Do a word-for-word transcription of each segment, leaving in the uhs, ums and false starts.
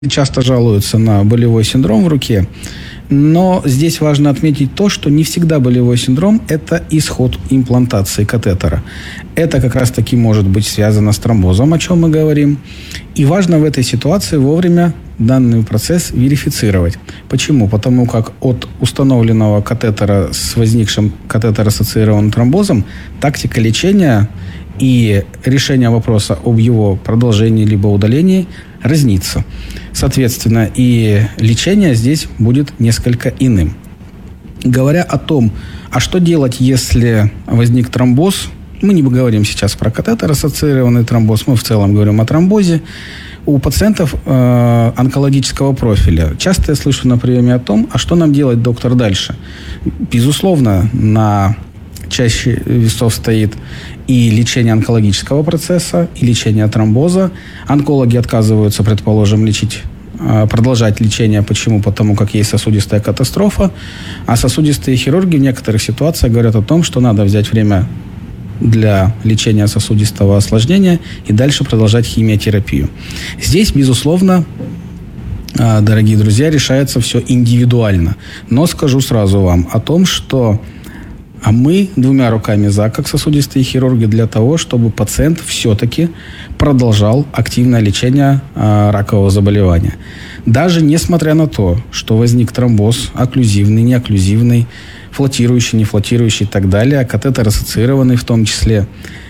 часто жалуются на болевой синдром в руке, но здесь важно отметить то, что не всегда болевой синдром – это исход имплантации катетера. Это как раз-таки может быть связано с тромбозом, о чем мы говорим. И важно в этой ситуации вовремя данный процесс верифицировать. Почему? Потому как от установленного катетера с возникшим катетер-ассоциированным тромбозом тактика лечения и решение вопроса об его продолжении либо удалении разнится. Соответственно, и лечение здесь будет несколько иным. Говоря о том, а что делать, если возник тромбоз, мы не говорим сейчас про катетер-ассоциированный тромбоз, мы в целом говорим о тромбозе. У пациентов э, онкологического профиля часто я слышу на приеме о том, а что нам делать, доктор, дальше? Безусловно, на чаще весов стоит и лечение онкологического процесса, и лечение тромбоза. Онкологи отказываются, предположим, лечить, продолжать лечение. Почему? Потому как есть сосудистая катастрофа. А сосудистые хирурги в некоторых ситуациях говорят о том, что надо взять время для лечения сосудистого осложнения и дальше продолжать химиотерапию. Здесь, безусловно, дорогие друзья, решается все индивидуально. Но скажу сразу вам о том, что А мы двумя руками за, как сосудистые хирурги, для того, чтобы пациент все-таки продолжал активное лечение э, ракового заболевания. Даже несмотря на то, что возник тромбоз, окклюзивный, неокклюзивный, флотирующий, не флотирующий и так далее, катетер-ассоциированный в том числе,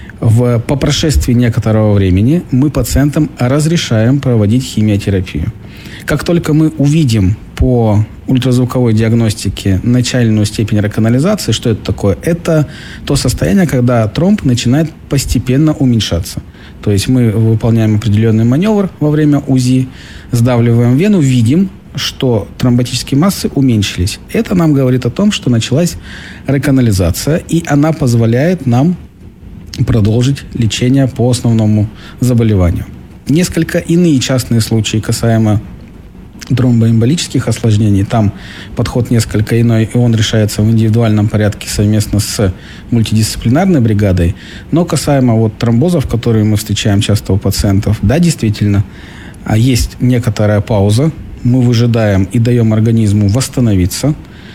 в, по прошествии некоторого времени мы пациентам разрешаем проводить химиотерапию. Как только мы увидим по ультразвуковой диагностике начальную степень реканализации, что это такое? Это то состояние, когда тромб начинает постепенно уменьшаться. То есть мы выполняем определенный маневр во время УЗИ, сдавливаем вену, видим, что тромботические массы уменьшились. Это нам говорит о том, что началась реканализация, и она позволяет нам продолжить лечение по основному заболеванию. Несколько иные частные случаи касаемо тромбоэмболических осложнений. Там подход несколько иной, и он решается в индивидуальном порядке совместно с мультидисциплинарной бригадой. Но касаемо вот тромбозов, которые мы встречаем часто у пациентов, да, действительно, есть некоторая пауза. Мы выжидаем и даем организму восстановиться.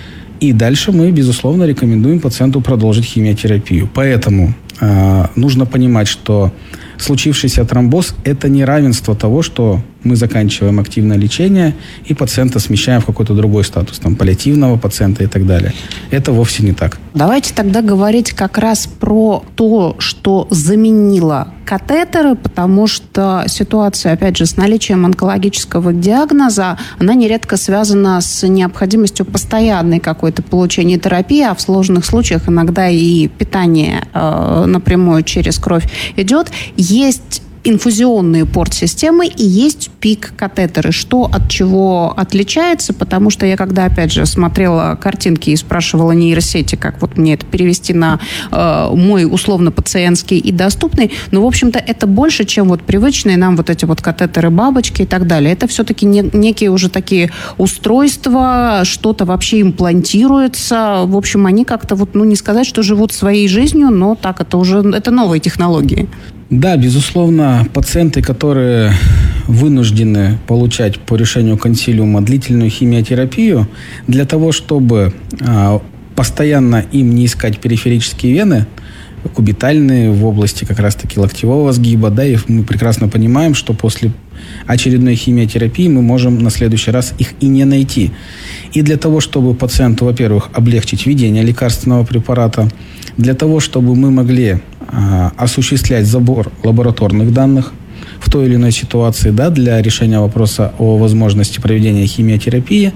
И дальше мы, безусловно, рекомендуем пациенту продолжить химиотерапию. Поэтому э, нужно понимать, что случившийся тромбоз – это не равенство того, что мы заканчиваем активное лечение и пациента смещаем в какой-то другой статус, там, паллиативного пациента и так далее. Это вовсе не так. Давайте тогда говорить как раз про то, что заменило катетеры, потому что ситуация, опять же, с наличием онкологического диагноза, она нередко связана с необходимостью постоянной какой-то получения терапии, а в сложных случаях иногда и питание э, напрямую через кровь идет. Есть инфузионные порт-системы и есть пик-катетеры. Что от чего отличается? Потому что я когда, опять же, смотрела картинки и спрашивала нейросети, как вот мне это перевести на э, мой условно-пациентский и доступный, но, в общем-то, это больше, чем вот привычные нам вот эти вот катетеры-бабочки и так далее. Это все-таки не, некие уже такие устройства, что-то вообще имплантируется. В общем, они как-то вот, ну, не сказать, что живут своей жизнью, но так, это уже, это новые технологии. Да, безусловно, пациенты, которые вынуждены получать по решению консилиума длительную химиотерапию, для того, чтобы а, постоянно им не искать периферические вены, кубитальные в области как раз-таки локтевого сгиба, да, и мы прекрасно понимаем, что после очередной химиотерапии мы можем на следующий раз их и не найти. И для того, чтобы пациенту, во-первых, облегчить введение лекарственного препарата, для того, чтобы мы могли а, осуществлять забор лабораторных данных в той или иной ситуации, да, для решения вопроса о возможности проведения химиотерапии,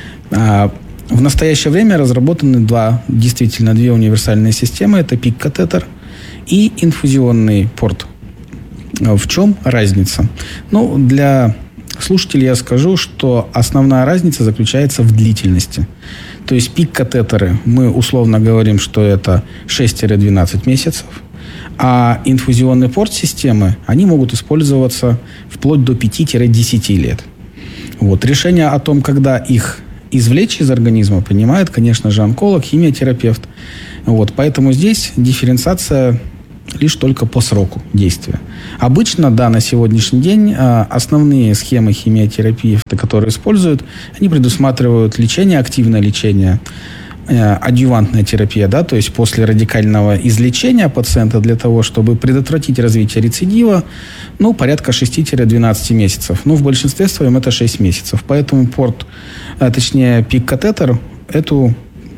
а, в настоящее время разработаны два, действительно, две универсальные системы. Это пик-катетер и инфузионный порт. В чем разница? Ну, для слушателей я скажу, что основная разница заключается в длительности. То есть пик-катетеры, мы условно говорим, что это шесть-двенадцать месяцев, а инфузионный порт-системы, они могут использоваться вплоть до пяти-десяти лет. Вот. Решение о том, когда их извлечь из организма, принимает, конечно же, онколог, химиотерапевт. Вот. Поэтому здесь дифференциация лишь только по сроку действия. Обычно, да, на сегодняшний день основные схемы химиотерапии, которые используют, они предусматривают лечение, активное лечение, адъювантная терапия, да, то есть после радикального излечения пациента для того, чтобы предотвратить развитие рецидива, ну, порядка шесть-двенадцать месяцев. Ну, в большинстве своем это шесть месяцев. Поэтому порт, а, точнее, пик-катетер эту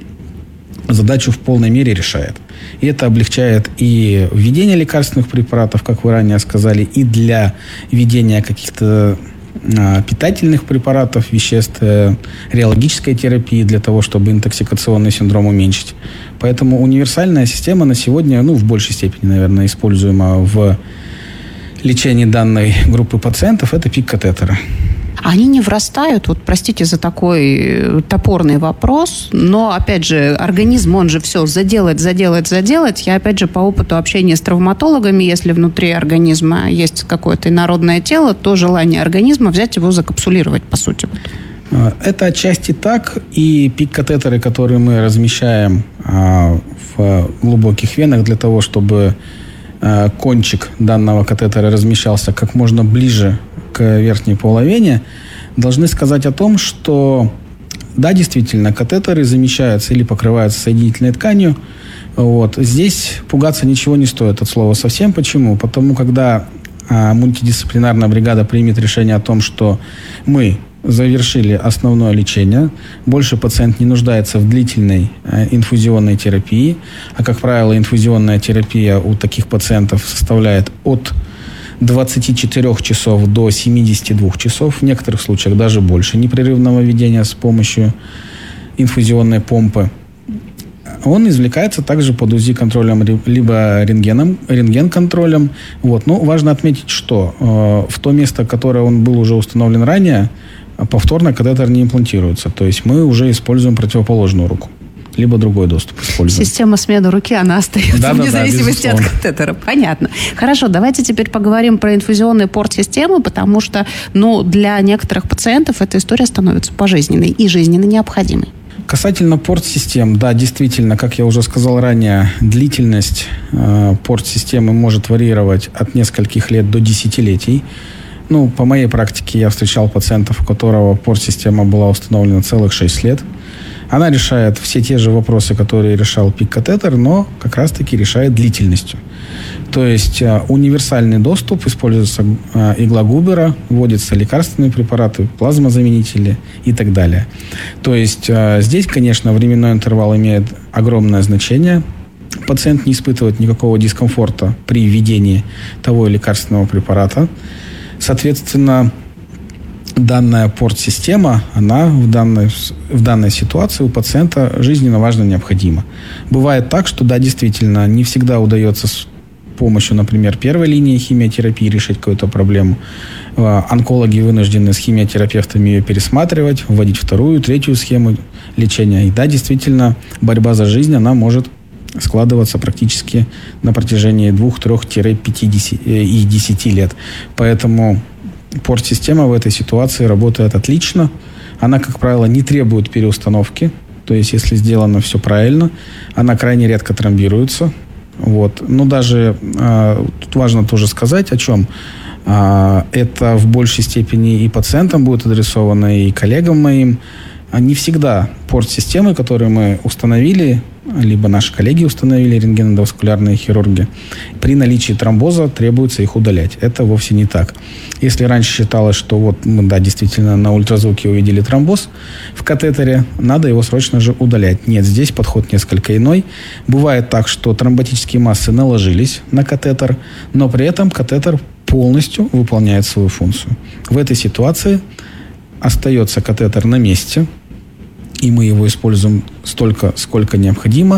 задачу в полной мере решает. И это облегчает и введение лекарственных препаратов, как вы ранее сказали, и для введения каких-то питательных препаратов, веществ, реологической терапии для того, чтобы интоксикационный синдром уменьшить. Поэтому универсальная система на сегодня, ну, в большей степени, наверное, используема в лечении данной группы пациентов, это пик-катетеры. Они не врастают, вот простите за такой топорный вопрос, но, опять же, организм, он же все заделать, заделать, заделать. Я, опять же, по опыту общения с травматологами, если внутри организма есть какое-то инородное тело, то желание организма взять его закапсулировать, по сути. Это отчасти так, и пик-катетеры, которые мы размещаем а, в глубоких венах для того, чтобы а, кончик данного катетера размещался как можно ближе к верхней половине, должны сказать о том, что да, действительно, катетеры замещаются или покрываются соединительной тканью. Вот. Здесь пугаться ничего не стоит от слова совсем. Почему? Потому когда а, мультидисциплинарная бригада примет решение о том, что мы завершили основное лечение, больше пациент не нуждается в длительной э, инфузионной терапии, а, как правило, инфузионная терапия у таких пациентов составляет от двадцати четырёх часов до семидесяти двух часов, в некоторых случаях даже больше непрерывного введения с помощью инфузионной помпы. Он извлекается также под УЗИ-контролем либо рентгеном, рентген-контролем. Вот. Но важно отметить, что э, в то место, которое он был уже установлен ранее, повторно катетер не имплантируется. То есть мы уже используем противоположную руку. Либо другой доступ используем. Система смены руки, она остается да, вне да, зависимости да, от катетера. Понятно. Хорошо, давайте теперь поговорим про инфузионный порт системы, потому что, ну, для некоторых пациентов эта история становится пожизненной и жизненно необходимой. Касательно порт-систем, да, действительно, как я уже сказал ранее, длительность э, порт-системы может варьировать от нескольких лет до десятилетий. Ну, по моей практике я встречал пациентов, у которого порт-система была установлена целых шесть лет. Она решает все те же вопросы, которые решал пик-катетер, но как раз-таки решает длительностью. То есть э, универсальный доступ, используется э, игла Губера, вводятся лекарственные препараты, плазмозаменители и так далее. То есть э, здесь, конечно, временной интервал имеет огромное значение. Пациент не испытывает никакого дискомфорта при введении того лекарственного препарата. Соответственно, данная порт-система, она в данной, в данной ситуации у пациента жизненно важно необходима. Бывает так, что, да, действительно, не всегда удается с помощью, например, первой линии химиотерапии решить какую-то проблему. Онкологи вынуждены с химиотерапевтами ее пересматривать, вводить вторую, третью схему лечения. И да, действительно, борьба за жизнь, она может складываться практически на протяжении двух-трех-пяти и десяти лет. Поэтому порт-система в этой ситуации работает отлично. Она, как правило, не требует переустановки. То есть, если сделано все правильно, она крайне редко тромбируется. Вот. Но даже э, тут важно тоже сказать о чем. Э, это в большей степени и пациентам будет адресовано, и коллегам моим. Не всегда порт-системы, которые мы установили, либо наши коллеги установили, рентгеноваскулярные хирурги, при наличии тромбоза требуется их удалять. Это вовсе не так. Если раньше считалось, что вот мы, да, действительно на ультразвуке увидели тромбоз в катетере, надо его срочно же удалять. Нет, здесь подход несколько иной. Бывает так, что тромботические массы наложились на катетер, но при этом катетер полностью выполняет свою функцию. В этой ситуации остается катетер на месте, и мы его используем столько, сколько необходимо,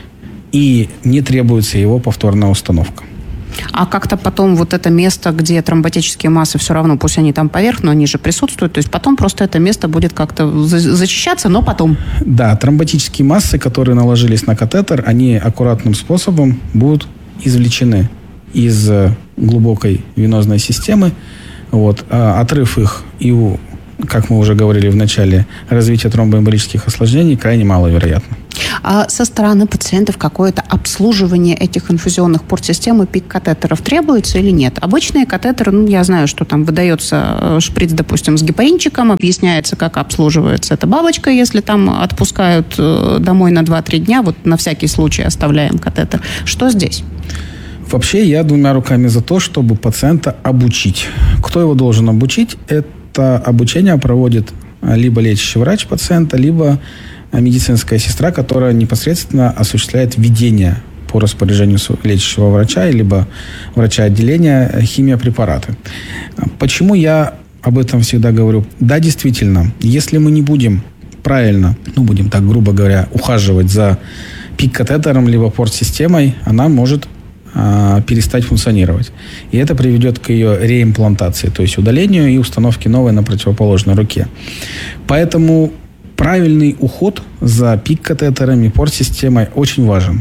и не требуется его повторная установка. А как-то потом вот это место, где тромботические массы все равно, пусть они там поверх, но они же присутствуют, то есть потом просто это место будет как-то зачищаться, но потом. Да, тромботические массы, которые наложились на катетер, они аккуратным способом будут извлечены из глубокой венозной системы. Вот. А отрыв их и у как мы уже говорили в начале, развитие тромбоэмболических осложнений крайне маловероятно. А со стороны пациентов какое-то обслуживание этих инфузионных портсистем и пик-катетеров требуется или нет? Обычные катетеры, ну, я знаю, что там выдается шприц, допустим, с гепаринчиком, объясняется, как обслуживается эта бабочка, если там отпускают домой на два-три дня, вот на всякий случай оставляем катетер. Что здесь? Вообще, я двумя руками за то, чтобы пациента обучить. Кто его должен обучить? Это обучение проводит либо лечащий врач пациента, либо медицинская сестра, которая непосредственно осуществляет ведение по распоряжению лечащего врача, либо врача отделения химиопрепараты. Почему я об этом всегда говорю? Да, действительно, если мы не будем правильно, ну, будем так грубо говоря, ухаживать за пик-катетером либо порт-системой, она может а, перестать функционировать. И это приведет к ее реимплантации, то есть удалению и установке новой на противоположной руке. Поэтому правильный уход за пик-катетерами, порт-системой очень важен.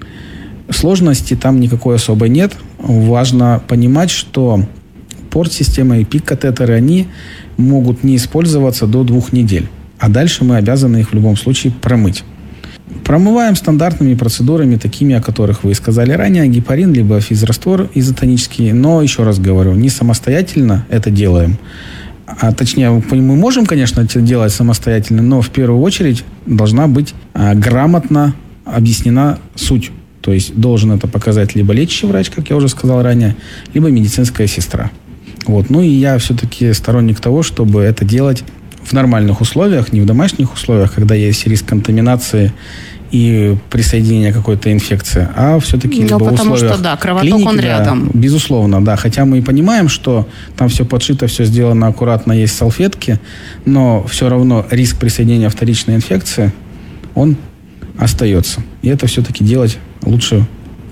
Сложности там никакой особой нет. Важно понимать, что порт-система и пик-катетеры, они могут не использоваться до двух недель. А дальше мы обязаны их в любом случае промыть. Промываем стандартными процедурами, такими, о которых вы сказали ранее, гепарин, либо физраствор изотонический. Но, еще раз говорю, не самостоятельно это делаем. А точнее, мы можем, конечно, это делать самостоятельно, но в первую очередь должна быть а, грамотно объяснена суть. То есть должен это показать либо лечащий врач, как я уже сказал ранее, либо медицинская сестра. Вот. Ну и я все-таки сторонник того, чтобы это делать в нормальных условиях, не в домашних условиях, когда есть риск контаминации и присоединения какой-то инфекции, а все-таки либо в условиях что, да, кровоток клиники, он да, рядом. Безусловно, да. Хотя мы и понимаем, что там все подшито, все сделано аккуратно, есть салфетки, но все равно риск присоединения вторичной инфекции, он остается. И это все-таки делать лучше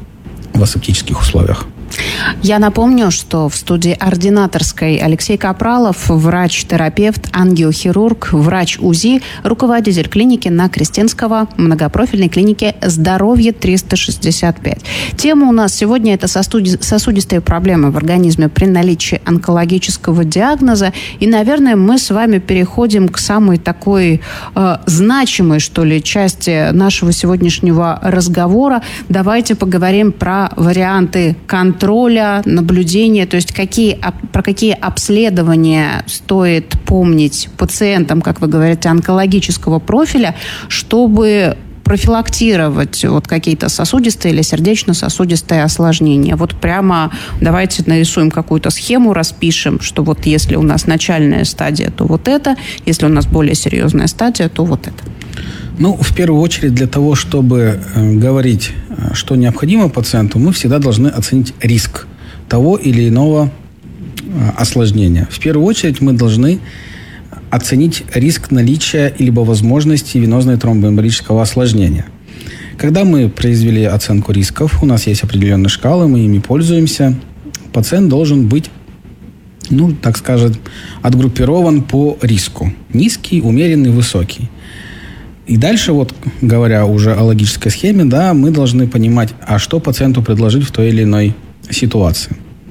в асептических условиях. Я напомню, что в студии ординаторской Алексей Капралов, врач-терапевт, ангиохирург, врач УЗИ, руководитель клиники на Крестинского, многопрофильной клинике «Здоровье триста шестьдесят пять». Тема у нас сегодня – это сосудистые проблемы в организме при наличии онкологического диагноза. И, наверное, мы с вами переходим к самой такой э, значимой, что ли, части нашего сегодняшнего разговора. Давайте поговорим про варианты контроля, контроля, наблюдения, то есть какие, про какие обследования стоит помнить пациентам, как вы говорите, онкологического профиля, чтобы профилактировать вот какие-то сосудистые или сердечно-сосудистые осложнения. Вот прямо давайте нарисуем какую-то схему, распишем, что вот если у нас начальная стадия, то вот это, если у нас более серьезная стадия, то вот это. Ну, в первую очередь, для того, чтобы э, говорить, что необходимо пациенту, мы всегда должны оценить риск того или иного э, осложнения. В первую очередь, мы должны оценить риск наличия либо возможности венозной тромбоэмболического осложнения. Когда мы произвели оценку рисков, у нас есть определенные шкалы, мы ими пользуемся, пациент должен быть, ну, так скажем, отгруппирован по риску. Низкий, умеренный, высокий. И дальше, вот говоря уже о логической схеме, да, мы должны понимать, а что пациенту предложить в той или иной ситуации.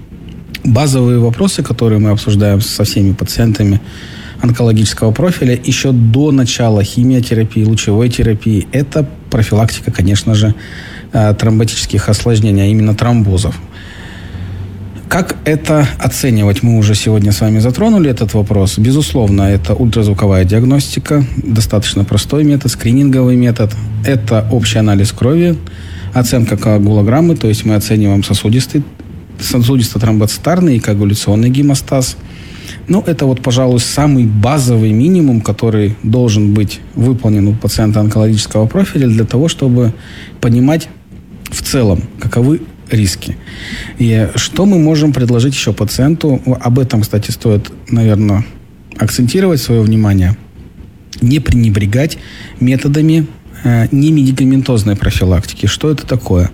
Базовые вопросы, которые мы обсуждаем со всеми пациентами онкологического профиля еще до начала химиотерапии, лучевой терапии, это профилактика, конечно же, тромботических осложнений, а именно тромбозов. Как это оценивать? Мы уже сегодня с вами затронули этот вопрос. Безусловно, это ультразвуковая диагностика, достаточно простой метод, скрининговый метод. Это общий анализ крови, оценка коагулограммы, то есть мы оцениваем сосудистый, сосудисто-тромбоцитарный и коагуляционный гемостаз. Ну, это вот, пожалуй, самый базовый минимум, который должен быть выполнен у пациента онкологического профиля для того, чтобы понимать в целом, каковы риски. И что мы можем предложить еще пациенту? Об этом, кстати, стоит, наверное, акцентировать свое внимание. Не пренебрегать методами э, немедикаментозной профилактики. Что это такое?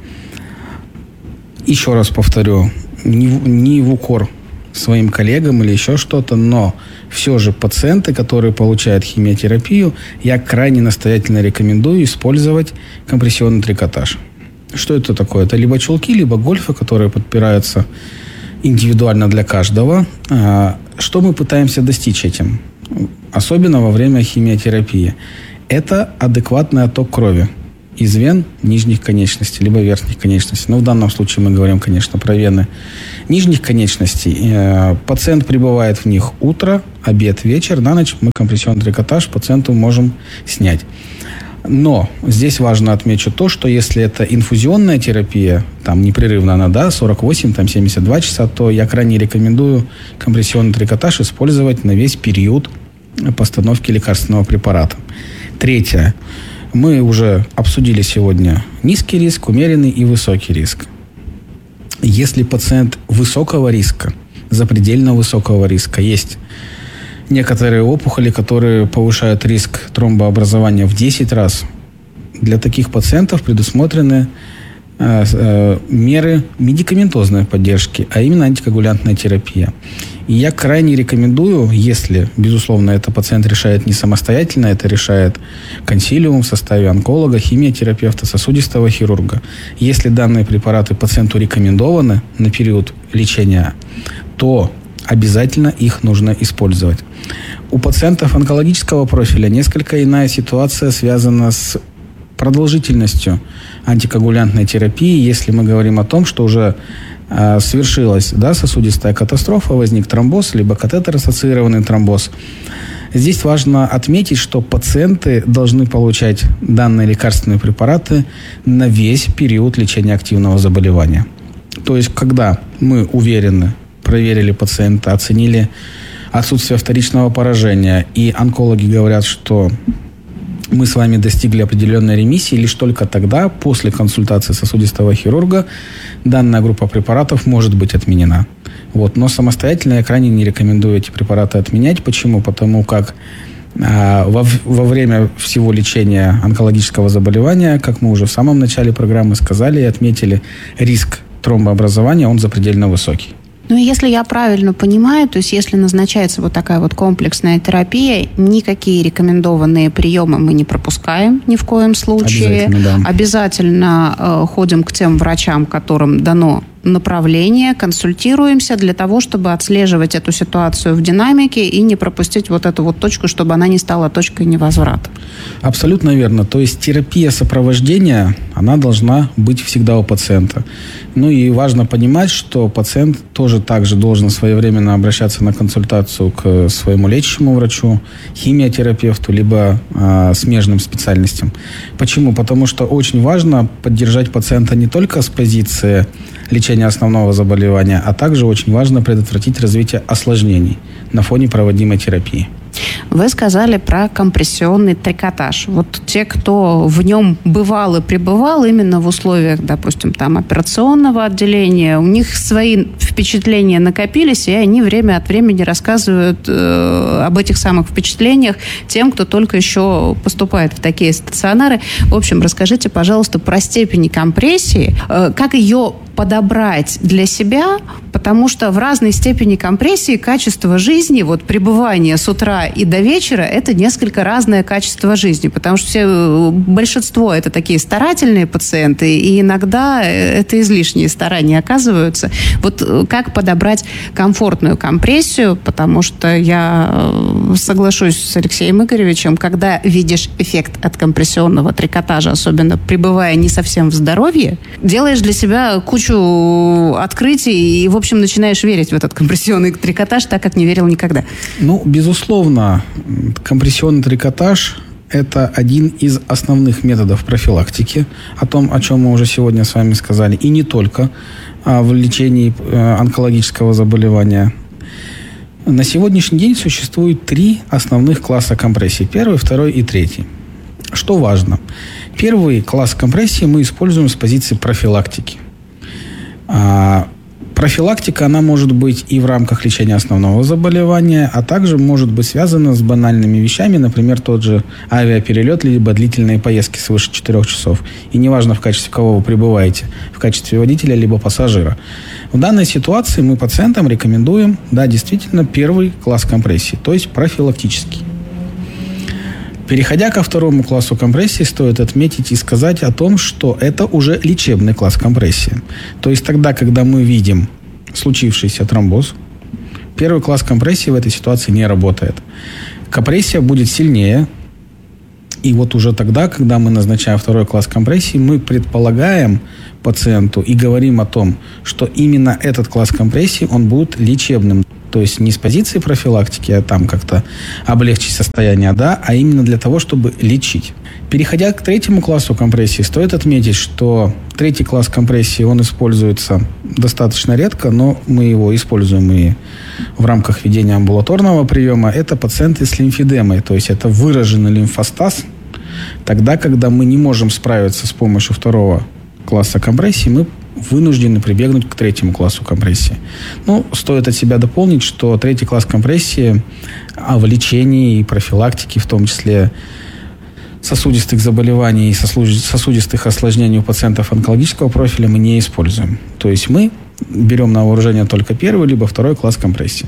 Еще раз повторю, не, не в укор своим коллегам или еще что-то, но все же пациенты, которые получают химиотерапию, я крайне настоятельно рекомендую использовать компрессионный трикотаж. Что это такое? Это либо чулки, либо гольфы, которые подпираются индивидуально для каждого. Что мы пытаемся достичь этим? Особенно во время химиотерапии. Это адекватный отток крови. из вен нижних конечностей, либо верхних конечностей. Но в данном случае мы говорим, конечно, про вены нижних конечностей. Пациент пребывает в них утро, обед, вечер. На ночь мы компрессионный трикотаж пациенту можем снять. Но здесь важно отмечу то, что если это инфузионная терапия, там непрерывно она, да, сорок восемь, там семьдесят два часа, то я крайне рекомендую компрессионный трикотаж использовать на весь период постановки лекарственного препарата. Третье. Мы уже обсудили сегодня низкий риск, умеренный и высокий риск. Если пациент высокого риска, запредельно высокого риска, есть некоторые опухоли, которые повышают риск тромбообразования в десять раз. Для таких пациентов предусмотрены э, э, меры медикаментозной поддержки, а именно антикоагулянтная терапия. И я крайне рекомендую, если, безусловно, это пациент решает не самостоятельно, это решает консилиум в составе онколога, химиотерапевта, сосудистого хирурга. Если данные препараты пациенту рекомендованы на период лечения, то обязательно их нужно использовать. У пациентов онкологического профиля несколько иная ситуация связана с продолжительностью антикоагулянтной терапии, если мы говорим о том, что уже э, свершилась, да, сосудистая катастрофа, возник тромбоз, либо катетер-ассоциированный тромбоз. Здесь важно отметить, что пациенты должны получать данные лекарственные препараты на весь период лечения активного заболевания. То есть, когда мы уверены, проверили пациента, оценили отсутствие вторичного поражения, и онкологи говорят, что мы с вами достигли определенной ремиссии, лишь только тогда, после консультации сосудистого хирурга, данная группа препаратов может быть отменена. Вот. Но самостоятельно я крайне не рекомендую эти препараты отменять. Почему? Потому как э, во, во время всего лечения онкологического заболевания, как мы уже в самом начале программы сказали и отметили, риск тромбообразования, он запредельно высокий. Ну, если я правильно понимаю, то есть если назначается вот такая вот комплексная терапия, никакие рекомендованные приемы мы не пропускаем ни в коем случае. Обязательно, да. Обязательно э, ходим к тем врачам, которым дано направление, консультируемся для того, чтобы отслеживать эту ситуацию в динамике и не пропустить вот эту вот точку, чтобы она не стала точкой невозврата. Абсолютно верно. То есть терапия сопровождения, она должна быть всегда у пациента. Ну и важно понимать, что пациент тоже также должен своевременно обращаться на консультацию к своему лечащему врачу, химиотерапевту, либо э, смежным специальностям. Почему? Потому что очень важно поддержать пациента не только с позиции лечения основного заболевания, а также очень важно предотвратить развитие осложнений на фоне проводимой терапии. Вы сказали про компрессионный трикотаж. Вот те, кто в нем бывал и пребывал именно в условиях, допустим, там операционного отделения, у них свои впечатления накопились, и они время от времени рассказывают э, об этих самых впечатлениях тем, кто только еще поступает в такие стационары. В общем, расскажите, пожалуйста, про степень компрессии, э, как ее подобрать для себя, потому что в разной степени компрессии качество жизни, вот пребывание с утра и до вечера, это несколько разное качество жизни, потому что все, большинство это такие старательные пациенты, и иногда это излишние старания оказываются. Вот как подобрать комфортную компрессию, потому что я соглашусь с Алексеем Игоревичем, когда видишь эффект от компрессионного трикотажа, особенно пребывая не совсем в здоровье, делаешь для себя кучу открытий и, в общем, начинаешь верить в этот компрессионный трикотаж, так как не верил никогда. Ну, безусловно, компрессионный трикотаж – это один из основных методов профилактики, о том, о чем мы уже сегодня с вами сказали, и не только а в лечении онкологического заболевания. На сегодняшний день существует три основных класса компрессий. Первый, второй и третий. Что важно? Первый класс компрессии мы используем с позиции профилактики. А профилактика, она может быть и в рамках лечения основного заболевания, а также может быть связана с банальными вещами, например, тот же авиаперелет, либо длительные поездки свыше четырех часов. И неважно, в качестве кого вы пребываете, в качестве водителя, либо пассажира. В данной ситуации мы пациентам рекомендуем, да, действительно, первый класс компрессии, то есть профилактический. Переходя ко второму классу компрессии, стоит отметить и сказать о том, что это уже лечебный класс компрессии. То есть тогда, когда мы видим случившийся тромбоз, первый класс компрессии в этой ситуации не работает. Компрессия будет сильнее, И вот уже тогда, когда мы назначаем второй класс компрессии, мы предполагаем пациенту и говорим о том, что именно этот класс компрессии, он будет лечебным. То есть не с позиции профилактики, а там как-то облегчить состояние, да, а именно для того, чтобы лечить. Переходя к третьему классу компрессии, стоит отметить, что третий класс компрессии, он используется достаточно редко, но мы его используем и в рамках ведения амбулаторного приема. Это пациенты с лимфедемой, то есть это выраженный лимфостаз. Тогда, когда мы не можем справиться с помощью второго класса компрессии, мы вынуждены прибегнуть к третьему классу компрессии. Ну, стоит от себя дополнить, что третий класс компрессии в лечении и профилактике, в том числе сосудистых заболеваний и сосудистых осложнений у пациентов онкологического профиля, мы не используем. То есть мы берем на вооружение только первый либо второй класс компрессии.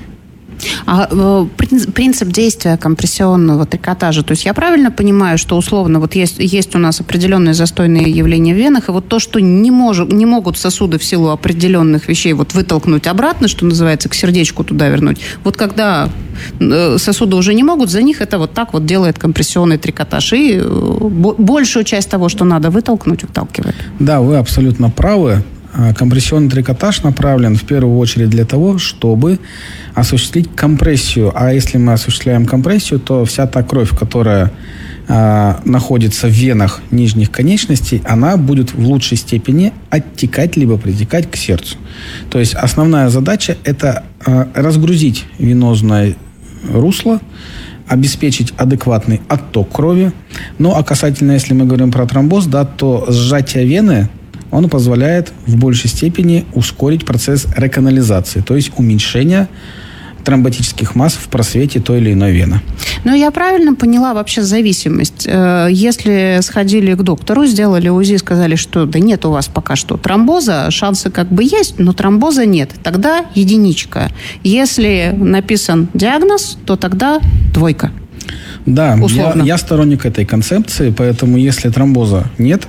А э, принцип действия компрессионного трикотажа, то есть я правильно понимаю, что условно вот есть, есть у нас определенные застойные явления в венах, и вот то, что не, может, не могут сосуды в силу определенных вещей вот вытолкнуть обратно, что называется, к сердечку туда вернуть, вот когда э, сосуды уже не могут, за них это вот так вот делает компрессионный трикотаж, и э, большую часть того, что надо вытолкнуть, выталкивает. Да, вы абсолютно правы. Компрессионный трикотаж направлен в первую очередь для того, чтобы осуществить компрессию. А если мы осуществляем компрессию, то вся та кровь, которая э, находится в венах нижних конечностей, она будет в лучшей степени оттекать либо притекать к сердцу. То есть основная задача – это э, разгрузить венозное русло, обеспечить адекватный отток крови. Ну, а касательно, если мы говорим про тромбоз, да, то сжатие вены он позволяет в большей степени ускорить процесс реканализации, то есть уменьшения тромботических масс в просвете той или иной вены. Ну, я правильно поняла вообще зависимость? Если сходили к доктору, сделали УЗИ, сказали, что да нет у вас пока что тромбоза, шансы как бы есть, но тромбоза нет, тогда единичка. Если написан диагноз, то тогда двойка. Да, я, я сторонник этой концепции, поэтому если тромбоза нет,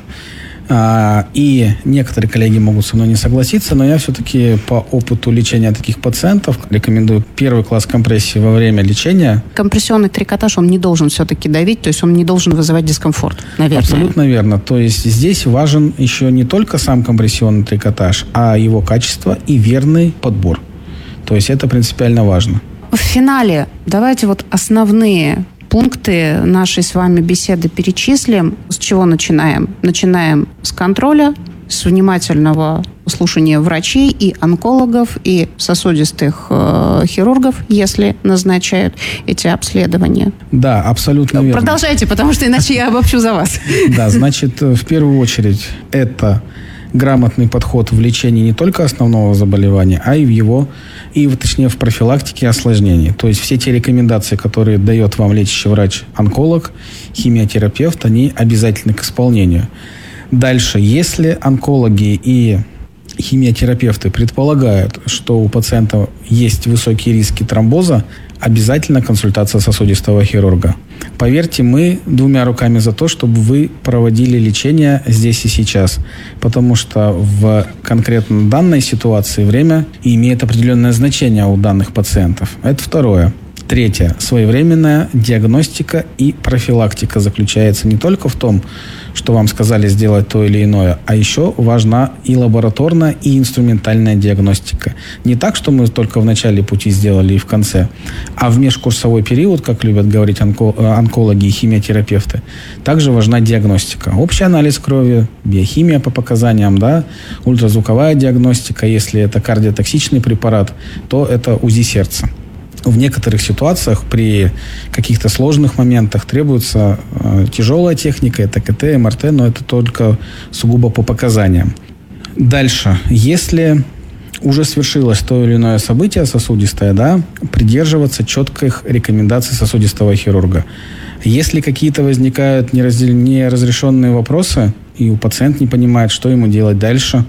и некоторые коллеги могут со мной не согласиться, но я все-таки по опыту лечения таких пациентов рекомендую первый класс компрессии во время лечения. Компрессионный трикотаж, он не должен все-таки давить, то есть он не должен вызывать дискомфорт, наверное. Абсолютно верно. То есть здесь важен еще не только сам компрессионный трикотаж, а его качество и верный подбор. То есть это принципиально важно. В финале давайте вот основные пункты нашей с вами беседы перечислим. С чего начинаем? Начинаем с контроля, с внимательного слушания врачей и онкологов, и сосудистых э, хирургов, если назначают эти обследования. Да, абсолютно верно. Продолжайте, потому что иначе я обобщу за вас. Да, значит, в первую очередь это грамотный подход в лечении не только основного заболевания, а и в его, и точнее в профилактике осложнений. То есть все те рекомендации, которые дает вам лечащий врач-онколог, химиотерапевт, они обязательны к исполнению. Дальше, если онкологи и химиотерапевты предполагают, что у пациента есть высокие риски тромбоза, обязательно консультация сосудистого хирурга. Поверьте, мы двумя руками за то, чтобы вы проводили лечение здесь и сейчас, потому что в конкретно данной ситуации время имеет определенное значение у данных пациентов. Это второе. Третье. Своевременная диагностика и профилактика заключается не только в том, что вам сказали сделать то или иное, а еще важна и лабораторная, и инструментальная диагностика. Не так, что мы только в начале пути сделали и в конце, а в межкурсовой период, как любят говорить онко- онкологи и химиотерапевты, также важна диагностика. Общий анализ крови, биохимия по показаниям, да, ультразвуковая диагностика. Если это кардиотоксичный препарат, то это УЗИ сердца. В некоторых ситуациях при каких-то сложных моментах требуется э, тяжелая техника, это КТ, МРТ, но это только сугубо по показаниям. Дальше. Если уже свершилось то или иное событие сосудистое, да, придерживаться четких рекомендаций сосудистого хирурга. Если какие-то возникают неразрешенные вопросы, и у пациента не понимает, что ему делать дальше,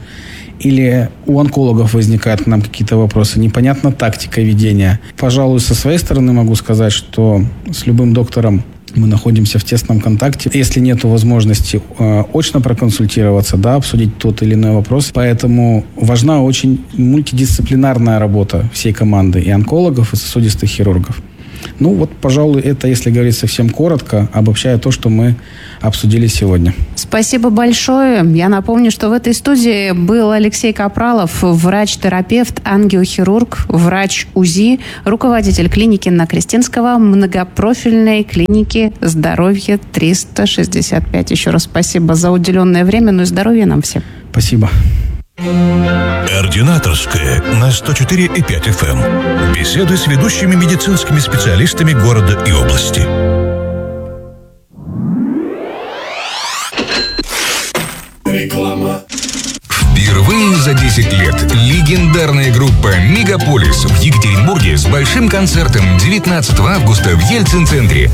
или у онкологов возникают к нам какие-то вопросы, непонятна тактика ведения. Пожалуй, со своей стороны могу сказать, что с любым доктором мы находимся в тесном контакте. Если нет возможности э, очно проконсультироваться, да, обсудить тот или иной вопрос. Поэтому важна очень мультидисциплинарная работа всей команды и онкологов, и сосудистых хирургов. Ну вот, пожалуй, это, если говорить совсем коротко, обобщая то, что мы обсудили сегодня. Спасибо большое. Я напомню, что в этой студии был Алексей Капралов, врач-терапевт, ангиохирург, врач УЗИ, руководитель клиники на Кристинского, многопрофильной клиники «Здоровье триста шестьдесят пять». Еще раз спасибо за уделенное время, ну и здоровья нам всем. Спасибо. Ординаторская на сто четыре и пять эф эм. Беседы с ведущими медицинскими специалистами города и области. Реклама. Впервые за десять лет легендарная группа «Мегаполис» в Екатеринбурге с большим концертом девятнадцатого августа в Ельцин-центре.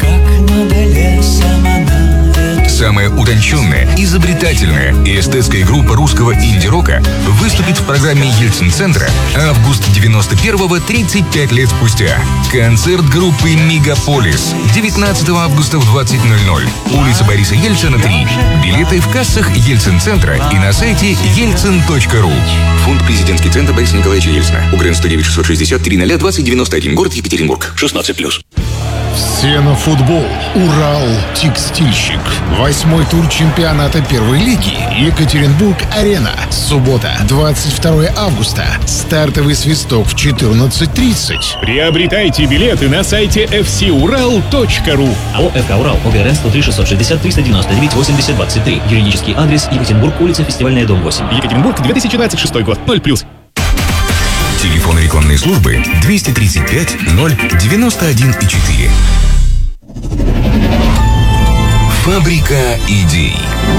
Самая утонченная, изобретательная и эстетская группа русского инди-рока выступит в программе Ельцин-центра август девяносто первого, тридцать пять лет спустя. Концерт группы «Мегаполис» девятнадцатого августа в двадцать ноль ноль. Улица Бориса Ельцина, три. Билеты в кассах Ельцин-центра и на сайте ельцин точка ру. Фонд «Президентский центр» Бориса Николаевича Ельцина. УГРН сто девять шестьсот шестьдесят три ноль двадцать девяносто один. Город Екатеринбург. шестнадцать плюс. Все на футбол. Урал текстильщик. Восьмой тур чемпионата первой лиги. Екатеринбург-Арена. Суббота, двадцать второго августа. Стартовый свисток в четырнадцать тридцать. Приобретайте билеты на сайте эф си урал точка ру. АО «ФК Урал», ОГРН сто три шестьсот шестьдесят триста девяносто девять восемьдесят двадцать три. Юридический адрес: Екатеринбург, улица Фестивальная, дом восемь. Екатеринбург, две тысячи двадцать шестой год, ноль плюс. Телефон рекламной службы двести тридцать пять ноль девяносто один и четыре. Фабрика идей.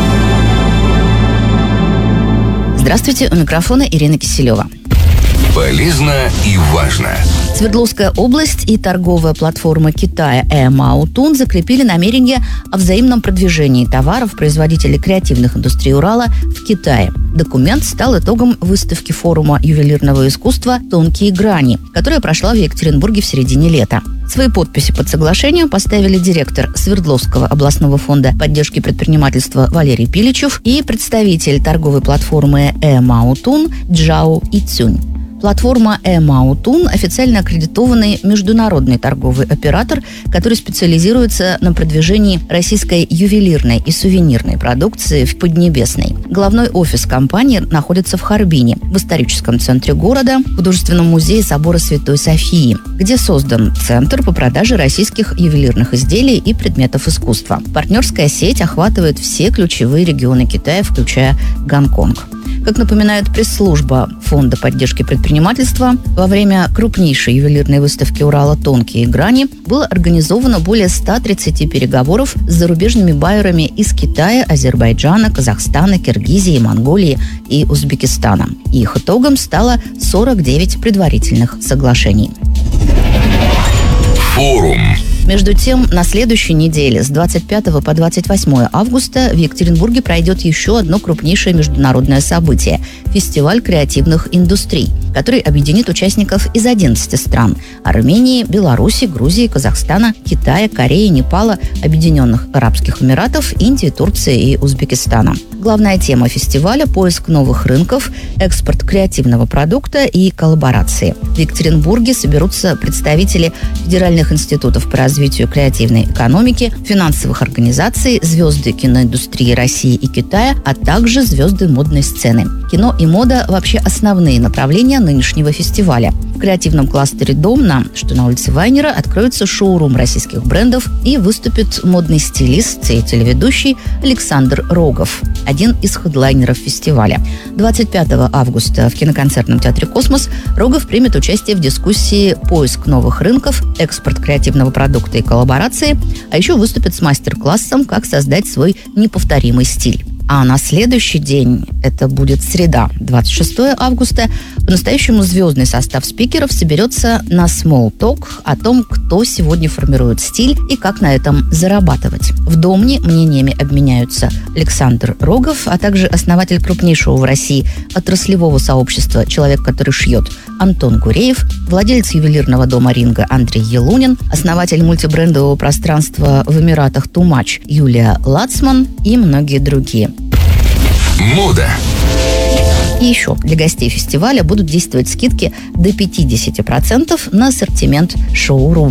Здравствуйте, у микрофона Ирина Киселева. Полезно и важно. Свердловская область и торговая платформа Китая Эмаутун закрепили намерение о взаимном продвижении товаров производителей креативных индустрий Урала в Китае. Документ стал итогом выставки форума ювелирного искусства «Тонкие грани», которая прошла в Екатеринбурге в середине лета. Свои подписи под соглашением поставили директор Свердловского областного фонда поддержки предпринимательства Валерий Пиличев и представитель торговой платформы Эмаутун Джао Ицюнь. Платформа Эмаутун – официально аккредитованный международный торговый оператор, который специализируется на продвижении российской ювелирной и сувенирной продукции в Поднебесной. Главной офис компании находится в Харбине, в историческом центре города, в художественном музее собора Святой Софии, где создан центр по продаже российских ювелирных изделий и предметов искусства. Партнерская сеть охватывает все ключевые регионы Китая, включая Гонконг. Как напоминает пресс-служба Фонда поддержки предпринимательства, во время крупнейшей ювелирной выставки Урала «Тонкие грани» было организовано более ста тридцати переговоров с зарубежными байерами из Китая, Азербайджана, Казахстана, Киргизии, Монголии и Узбекистана. Их итогом стало сорок девять предварительных соглашений. Форум. Между тем, на следующей неделе с двадцать пятого по двадцать восьмое августа в Екатеринбурге пройдет еще одно крупнейшее международное событие – фестиваль креативных индустрий, который объединит участников из одиннадцати стран – Армении, Беларуси, Грузии, Казахстана, Китая, Кореи, Непала, Объединенных Арабских Эмиратов, Индии, Турции и Узбекистана. Главная тема фестиваля – поиск новых рынков, экспорт креативного продукта и коллаборации. В Екатеринбурге соберутся представители федеральных институтов по развитию креативной экономики, финансовых организаций, звезды киноиндустрии России и Китая, а также звезды модной сцены. Кино и мода – вообще основные направления нынешнего фестиваля. В креативном кластере «Домна», что на улице Вайнера, откроется шоурум российских брендов и выступит модный стилист и телеведущий Александр Рогов, один из хедлайнеров фестиваля. двадцать пятого августа в киноконцертном театре «Космос» Рогов примет участие в дискуссии «Поиск новых рынков, экспорт креативного продукта и коллаборации», а еще выступит с мастер-классом «Как создать свой неповторимый стиль». А на следующий день, это будет среда, двадцать шестого августа, по-настоящему звездный состав спикеров соберется на Small Talk о том, кто сегодня формирует стиль и как на этом зарабатывать. В Домне мнениями обменяются Александр Рогов, а также основатель крупнейшего в России отраслевого сообщества «Человек, который шьет» Антон Гуреев, владелец ювелирного дома «Ринга» Андрей Елунин, основатель мультибрендового пространства в Эмиратах «Too Much» Юлия Лацман и многие другие. Мода. И еще для гостей фестиваля будут действовать скидки до пятьдесят процентов на ассортимент шоурума.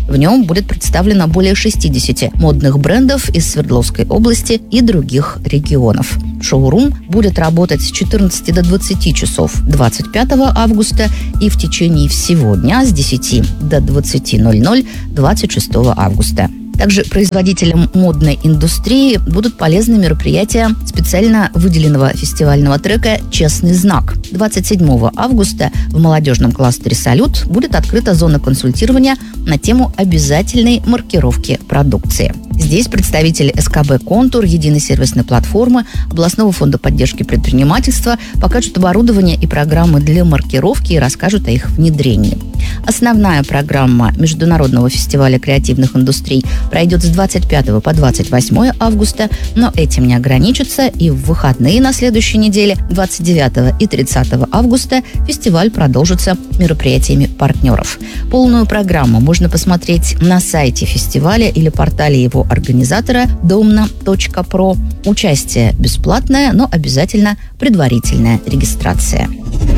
В нем будет представлено более шестьдесят модных брендов из Свердловской области и других регионов. Шоурум будет работать с четырнадцати до двадцати часов двадцать пятого августа и в течение всего дня с десяти до двадцати ноль-ноль двадцать шестого августа. Также производителям модной индустрии будут полезны мероприятия специально выделенного фестивального трека «Честный знак». двадцать седьмого августа в молодежном кластере «Салют» будет открыта зона консультирования на тему обязательной маркировки продукции. Здесь представители эс ка бэ «Контур», единой сервисной платформы, областного фонда поддержки предпринимательства покажут оборудование и программы для маркировки и расскажут о их внедрении. Основная программа Международного фестиваля креативных индустрий пройдет с двадцать пятого по двадцать восьмое августа, но этим не ограничится, и в выходные на следующей неделе, двадцать девятого и тридцатого августа, фестиваль продолжится мероприятиями партнеров. Полную программу можно посмотреть на сайте фестиваля или портале его организатора домна точка про. Участие бесплатное, но обязательно предварительная регистрация.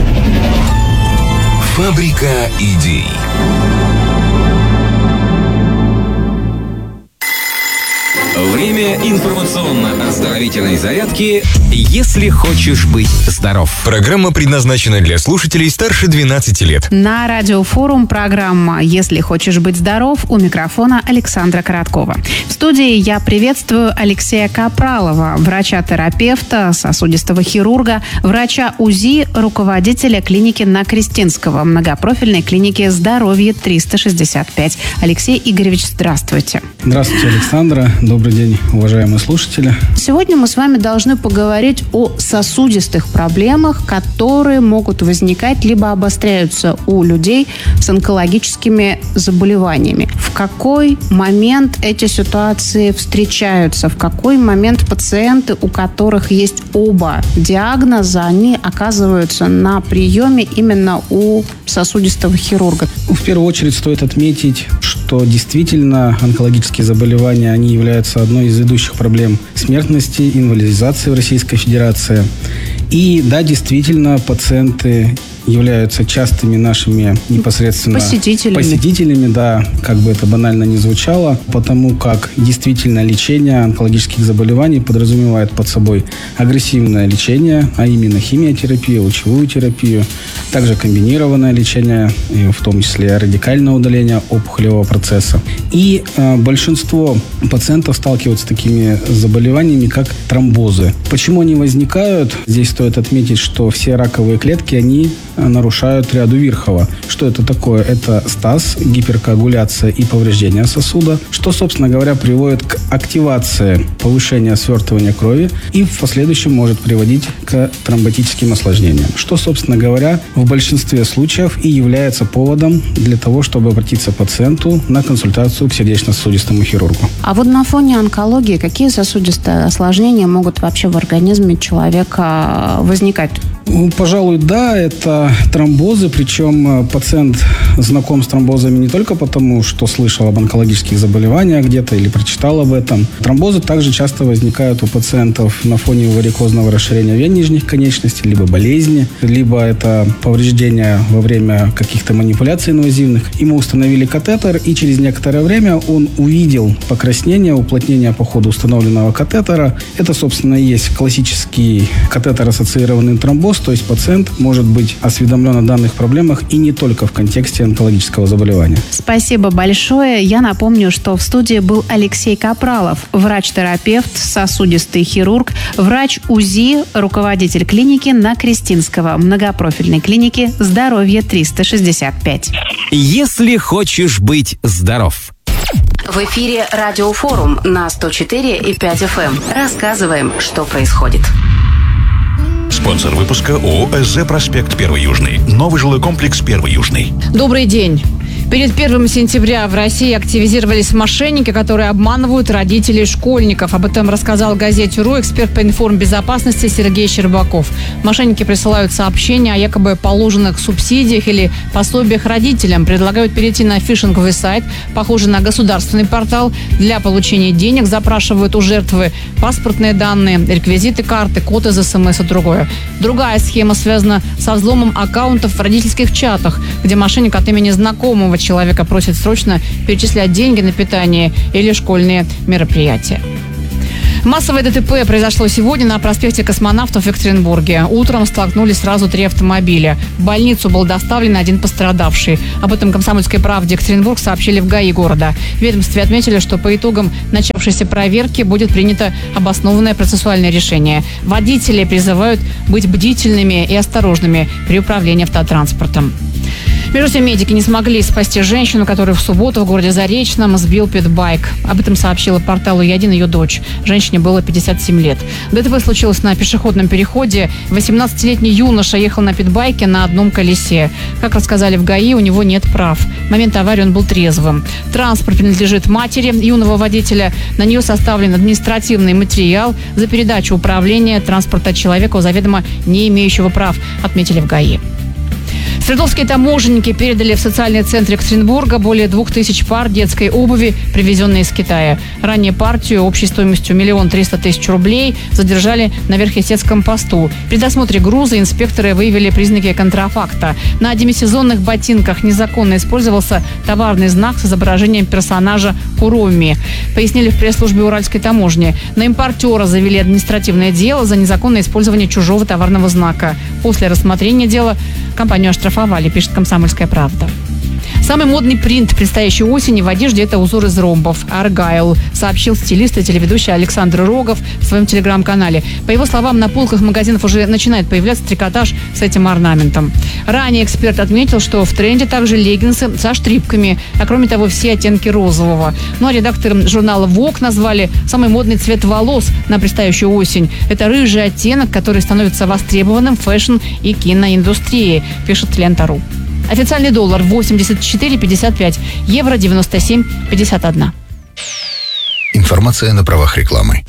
Фабрика идей. Время информационно-оздоровительной зарядки «Если хочешь быть здоров». Программа предназначена для слушателей старше двенадцати лет. На радиофорум программа «Если хочешь быть здоров», у микрофона Александра Короткова. В студии я приветствую Алексея Капралова, врача-терапевта, сосудистого хирурга, врача УЗИ, руководителя клиники на Крестинского, многопрофильной клиники «Здоровье триста шестьдесят пять». Алексей Игоревич, здравствуйте. Здравствуйте, Александра. Добрый день, уважаемые слушатели. Сегодня мы с вами должны поговорить о сосудистых проблемах, которые могут возникать либо обостряются у людей с онкологическими заболеваниями. В какой момент эти ситуации встречаются? В какой момент пациенты, у которых есть оба диагноза, они оказываются на приеме именно у сосудистого хирурга? В первую очередь стоит отметить, что действительно онкологические заболевания, они являются одной из ведущих проблем смертности, инвалидизации в Российской Федерации. И да, действительно, пациенты являются частыми нашими непосредственно посетителями. посетителями, да, как бы это банально ни звучало, потому как действительно лечение онкологических заболеваний подразумевает под собой агрессивное лечение, а именно химиотерапию, лучевую терапию, также комбинированное лечение, в том числе радикальное удаление опухолевого процесса. И э, большинство пациентов сталкиваются с такими заболеваниями, как тромбозы. Почему они возникают? Здесь стоит отметить, что все раковые клетки, они нарушают ряду Вирхова. Что это такое? Это стаз, гиперкоагуляция и повреждение сосуда, что, собственно говоря, приводит к активации повышения свертывания крови и в последующем может приводить к тромботическим осложнениям, что, собственно говоря, в большинстве случаев и является поводом для того, чтобы обратиться пациенту на консультацию к сердечно-сосудистому хирургу. А вот на фоне онкологии какие сосудистые осложнения могут вообще в организме человека возникать? Пожалуй, да, это тромбозы, причем пациент знаком с тромбозами не только потому, что слышал об онкологических заболеваниях где-то или прочитал об этом. Тромбозы также часто возникают у пациентов на фоне варикозного расширения вен нижних конечностей, либо болезни, либо это повреждения во время каких-то манипуляций инвазивных. Ему установили катетер, и через некоторое время он увидел покраснение, уплотнение по ходу установленного катетера. Это, собственно, и есть классический катетер-ассоциированный тромбоз, то есть пациент может быть осведомлен о данных проблемах и не только в контексте онкологического заболевания. Спасибо большое. Я напомню, что в студии был Алексей Капралов, врач-терапевт, сосудистый хирург, врач УЗИ, руководитель клиники на Крестинского, многопрофильной клиники «Здоровье триста шестьдесят пять». Если хочешь быть здоров. В эфире радиофорум на сто четыре и пять эф эм. Рассказываем, что происходит. Спонсор выпуска ООО «СЗ Проспект Первый Южный». Новый жилой комплекс Первый Южный. Добрый день. Перед первым сентября в России активизировались мошенники, которые обманывают родителей школьников. Об этом рассказал газете РУ эксперт по информбезопасности Сергей Щербаков. Мошенники присылают сообщения о якобы положенных субсидиях или пособиях родителям. Предлагают перейти на фишинговый сайт, похожий на государственный портал. Для получения денег запрашивают у жертвы паспортные данные, реквизиты карты, код из СМС и другое. Другая схема связана со взломом аккаунтов в родительских чатах, где мошенник от имени знакомого человека просит срочно перечислять деньги на питание или школьные мероприятия. Массовое ДТП произошло сегодня на проспекте Космонавтов в Екатеринбурге. Утром столкнулись сразу три автомобиля. В больницу был доставлен один пострадавший. Об этом «Комсомольской правде» Екатеринбург сообщили в ГАИ города. В ведомстве отметили, что по итогам начавшейся проверки будет принято обоснованное процессуальное решение. Водители призывают быть бдительными и осторожными при управлении автотранспортом. Между тем, медики не смогли спасти женщину, которую в субботу в городе Заречном сбил питбайк. Об этом сообщила порталу «Я один» ее дочь. Женщине было пятьдесят семь лет. ДТП случилось на пешеходном переходе. восемнадцатилетний юноша ехал на питбайке на одном колесе. Как рассказали в ГАИ, у него нет прав. В момент аварии он был трезвым. Транспорт принадлежит матери юного водителя. На нее составлен административный материал за передачу управления транспорта человеку, заведомо не имеющего прав, отметили в ГАИ. Свердловские таможенники передали в социальный центр Екатеринбурга более двух тысяч пар детской обуви, привезенной из Китая. Ранее партию общей стоимостью миллион триста тысяч рублей задержали на Верхъестецком посту. При досмотре груза инспекторы выявили признаки контрафакта. На демисезонных ботинках незаконно использовался товарный знак с изображением персонажа Куроми. Пояснили в пресс-службе Уральской таможни. На импортера завели административное дело за незаконное использование чужого товарного знака. После рассмотрения дела компанию оштрафовали, пишет «Комсомольская правда». Самый модный принт предстоящей осени в одежде – это узор из ромбов «Аргайл», сообщил стилист и телеведущий Александр Рогов в своем телеграм-канале. По его словам, на полках магазинов уже начинает появляться трикотаж с этим орнаментом. Ранее эксперт отметил, что в тренде также леггинсы со штрипками, а кроме того все оттенки розового. Ну а редакторы журнала Vogue назвали самый модный цвет волос на предстоящую осень. Это рыжий оттенок, который становится востребованным в фэшн и киноиндустрии, пишет Лента.ру. Официальный доллар восемьдесят четыре пятьдесят пять, евро девяносто семь пятьдесят один. Информация на правах рекламы.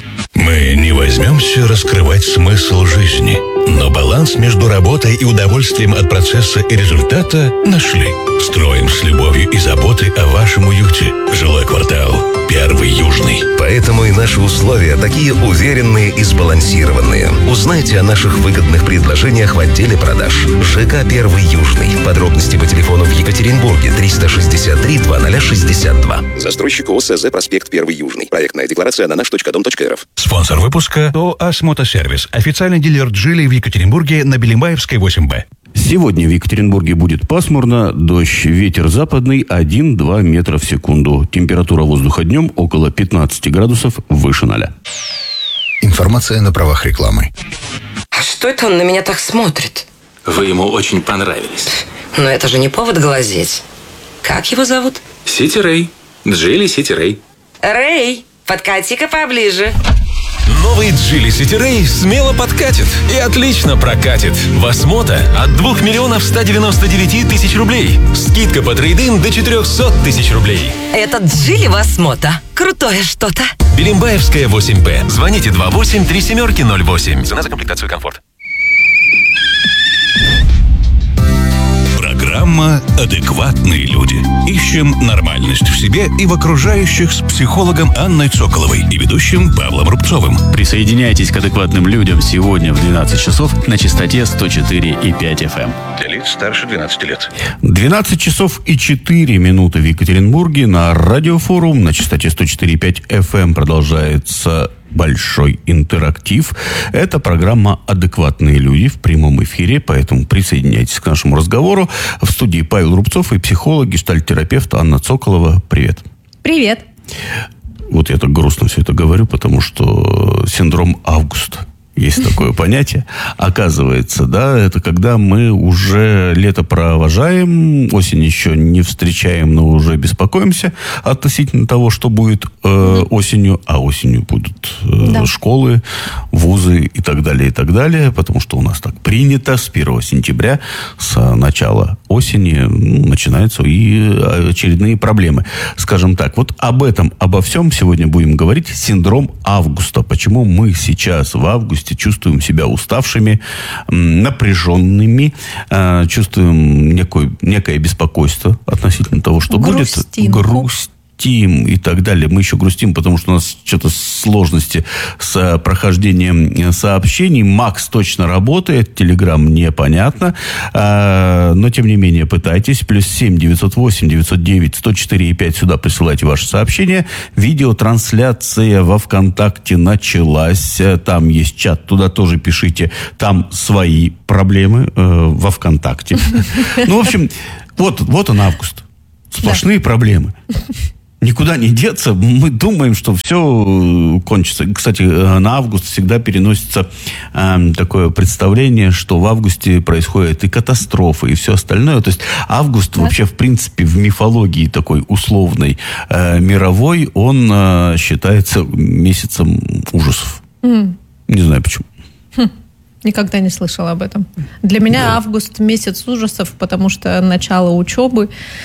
Мы не возьмемся раскрывать смысл жизни, но баланс между работой и удовольствием от процесса и результата нашли. Строим с любовью и заботой о вашем уюте. Жилой квартал «Первый Южный». Поэтому и наши условия такие уверенные и сбалансированные. Узнайте о наших выгодных предложениях в отделе продаж. ЖК «Первый Южный». Подробности по телефону в Екатеринбурге триста шестьдесят три двадцать шестьдесят два. Застройщик ОСЗ «Проспект Первый Южный». Проектная декларация на наш точка дом точка рф. Спонсор выпуска ОАС Мотосервис. Официальный дилер «Джили» в Екатеринбурге на Белимбаевской восемь Б. Сегодня в Екатеринбурге будет пасмурно, дождь, ветер западный один-два метра в секунду. Температура воздуха днем около пятнадцать градусов выше ноля. Информация на правах рекламы. А что это он на меня так смотрит? Вы ему очень понравились. Но это же не повод глазеть. Как его зовут? Сити Рэй. Джили Сити Рэй. Рэй, подкати-ка поближе. Новый Geely City Ray смело подкатит и отлично прокатит. Вас мото от двух миллионов ста девяноста девяти тысяч рублей. Скидка по трейд-ин до четырехсот тысяч рублей. Этот Geely вас мото. Крутое что-то. Белимбаевская восемь Б. Звоните два восемь три семь ноль восемь. Цена за комплектацию комфорт. Программа «Адекватные люди». Ищем нормальность в себе и в окружающих с психологом Анной Цоколовой и ведущим Павлом Рубцовым. Присоединяйтесь к адекватным людям сегодня в двенадцать часов на частоте сто четыре и пять эф эм. Для лиц старше двенадцати лет. двенадцать часов и четыре минуты в Екатеринбурге. На радиофорум на частоте сто четыре и пять эф эм продолжается большой интерактив. Это программа «Адекватные люди» в прямом эфире, поэтому присоединяйтесь к нашему разговору. В студии Павел Рубцов и психолог, гештальт-терапевт Анна Цоколова. Привет. Привет. Вот я так грустно все это говорю, потому что синдром августа. Есть такое понятие. Оказывается, да, это когда мы уже лето провожаем, осень еще не встречаем, но уже беспокоимся относительно того, что будет э, осенью, а осенью будут э, да. школы, вузы и так далее, и так далее, потому что у нас так принято с первого сентября, с начала осени, ну, начинаются и очередные проблемы. Скажем так, вот об этом, обо всем сегодня будем говорить. Синдром августа. Почему мы сейчас в августе чувствуем себя уставшими, напряженными, чувствуем некое, некое беспокойство относительно того, что грустинку. будет. Грусть. грустим и так далее. Мы еще грустим, потому что у нас что-то сложности с прохождением сообщений. Макс точно работает, Телеграм непонятно. Но, тем не менее, пытайтесь. Плюс семь девятьсот восемь девятьсот девять сто четыре и пять. Сюда присылайте ваши сообщения. Видеотрансляция во ВКонтакте началась. Там есть чат, туда тоже пишите. Там свои проблемы э, во ВКонтакте. Ну, в общем, вот, вот он август. Сплошные проблемы. Никуда не деться. Мы думаем, что все кончится. Кстати, на август всегда переносится э, такое представление, что в августе происходят и катастрофы, и все остальное. То есть август да? вообще, в принципе, в мифологии такой условной, э, мировой, он э, считается месяцем ужасов. Mm. Не знаю почему. Хм. Никогда не слышала об этом. Для меня да. август месяц ужасов, потому что начало учебы,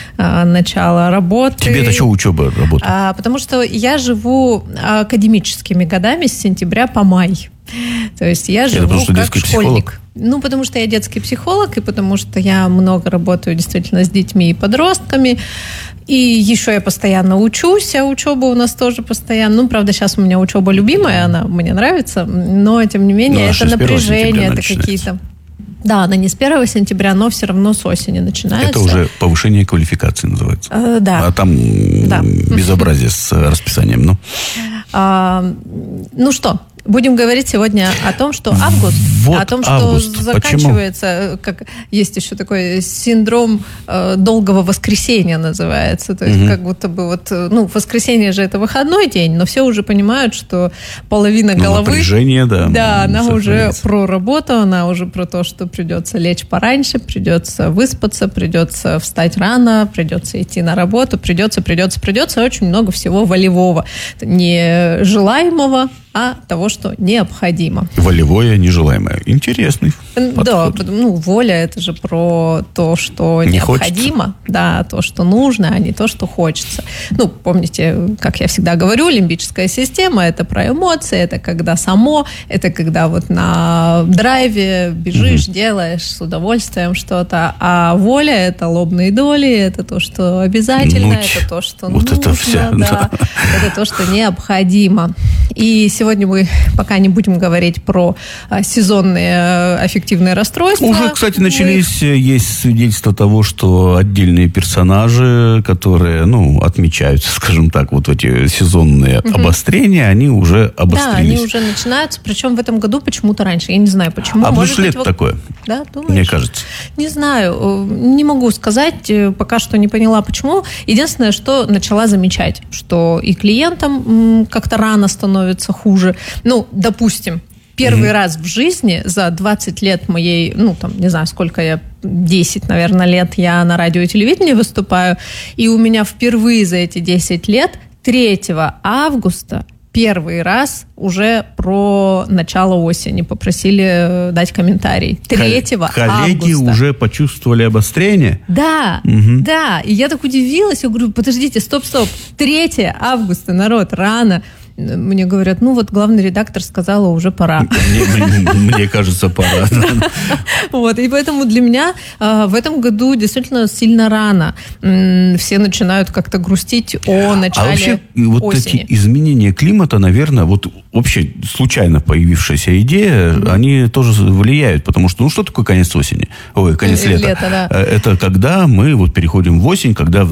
начало работы. Тебе-то что учеба, работа? А, потому что я живу академическими годами с сентября по май. То есть я живу потому, что как детский школьник. Психолог? Ну, потому что я детский психолог, и потому что я много работаю действительно с детьми и подростками. И еще я постоянно учусь, а учеба у нас тоже постоянно. Ну, правда, сейчас у меня учеба любимая, она мне нравится, но, тем не менее, ну, это напряжение, это какие-то... Да, она не с первого сентября, но все равно с осени начинается. Это уже повышение квалификации называется. Э, да. А там да. безобразие с расписанием. Ну, а, ну что... Будем говорить сегодня о том, что август, вот о том, что август. заканчивается, Почему? Как есть еще такой синдром э, долгого воскресенья называется. То есть угу. как будто бы вот, ну, воскресенье же это выходной день, но все уже понимают, что половина ну, головы... напряжение, да. Да, она уже про работу, она уже про то, что придется лечь пораньше, придется выспаться, придется встать рано, придется идти на работу, придется, придется, придется. Очень много всего волевого, нежелаемого, а того, что необходимо. Волевое, нежелаемое. Интересный да, подход. Ну, воля – это же про то, что не необходимо, хочется. Да, то, что нужно, а не то, что хочется. Ну, помните, как я всегда говорю, лимбическая система – это про эмоции, это когда само, это когда вот на драйве бежишь, угу. делаешь с удовольствием что-то, а воля – это лобные доли, это то, что обязательно, Нуть. это то, что вот нужно, это все, да, да. это то, что необходимо. И сегодня мы пока не будем говорить про а, сезонные а, аффективные расстройства. Уже, кстати, начались, мы... есть свидетельства того, что отдельные персонажи, которые, ну, отмечаются, скажем так, вот эти сезонные угу. обострения, они уже обострились. Да, они уже начинаются, причем в этом году почему-то раньше. Я не знаю, почему. А Может плюс лет быть, такое? Да, думаешь? Мне кажется. Не знаю, не могу сказать, пока что не поняла, почему. Единственное, что начала замечать, что и клиентам как-то рано становится хуже. Ну, допустим, первый mm-hmm. раз в жизни за двадцать лет моей, ну, там, не знаю, сколько я, десять, наверное, лет я на радио и телевидении выступаю, и у меня впервые за эти десять лет третьего августа первый раз уже про начало осени попросили дать комментарий. третьего Коллеги августа. Уже почувствовали обострение? Да, угу. да. И я так удивилась, я говорю, подождите, стоп-стоп, третьего августа, народ, рано. Мне говорят, ну вот главный редактор сказала, уже пора. Мне, мне кажется, пора. Вот, и поэтому для меня в этом году действительно сильно рано. Все начинают как-то грустить о начале осени. А вообще вот осени. Эти изменения климата, наверное, вот вообще случайно появившаяся идея, mm-hmm. они тоже влияют, потому что, ну что такое конец осени? Ой, конец лета. Лето, да. Это когда мы вот переходим в осень, когда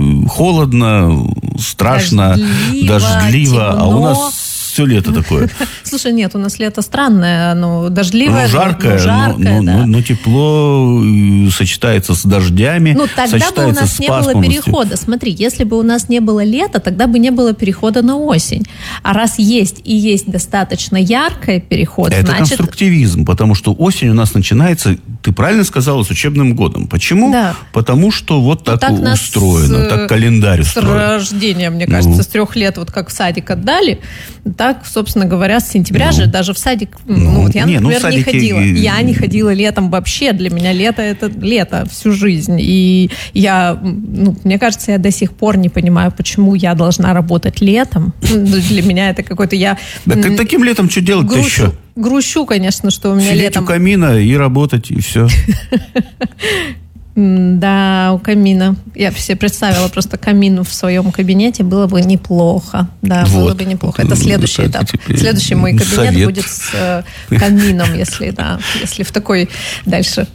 холодно, страшно, дождливо, дождливо а у нас все лето такое. Слушай, нет, у нас лето странное, оно дождливое, ну, жаркое, но, жаркое но, да. но, но тепло сочетается с дождями, ну, тогда бы у нас не было перехода. Смотри, если бы у нас не было лета, тогда бы не было перехода на осень. А раз есть и есть достаточно яркий переход, это значит... конструктивизм, потому что осень у нас начинается, ты правильно сказала, с учебным годом. Почему? Да. Потому что вот так, так устроено, нас, так календарь устроен. С рождения, мне кажется, ну. с трех лет, вот как в садик отдали, так, собственно говоря, с сентября ну. же даже в садик, ну, ну вот я, не, например, ну, не ходила. Я не ходила летом вообще. Для меня лето – это лето всю жизнь. И я, ну, мне кажется, я до сих пор не понимаю, почему я должна работать летом. Для меня это какой-то я... Да таким летом что делать-то грущу, еще? Грущу, конечно, что у меня Сидеть летом... у камина и работать, и все. Да, у камина. Я все представила просто камин в своем кабинете. Было бы неплохо. Да, вот. Было бы неплохо. Это следующий вот этап. Следующий мой кабинет совет. Будет с э, камином, если, да, если в такой дальше...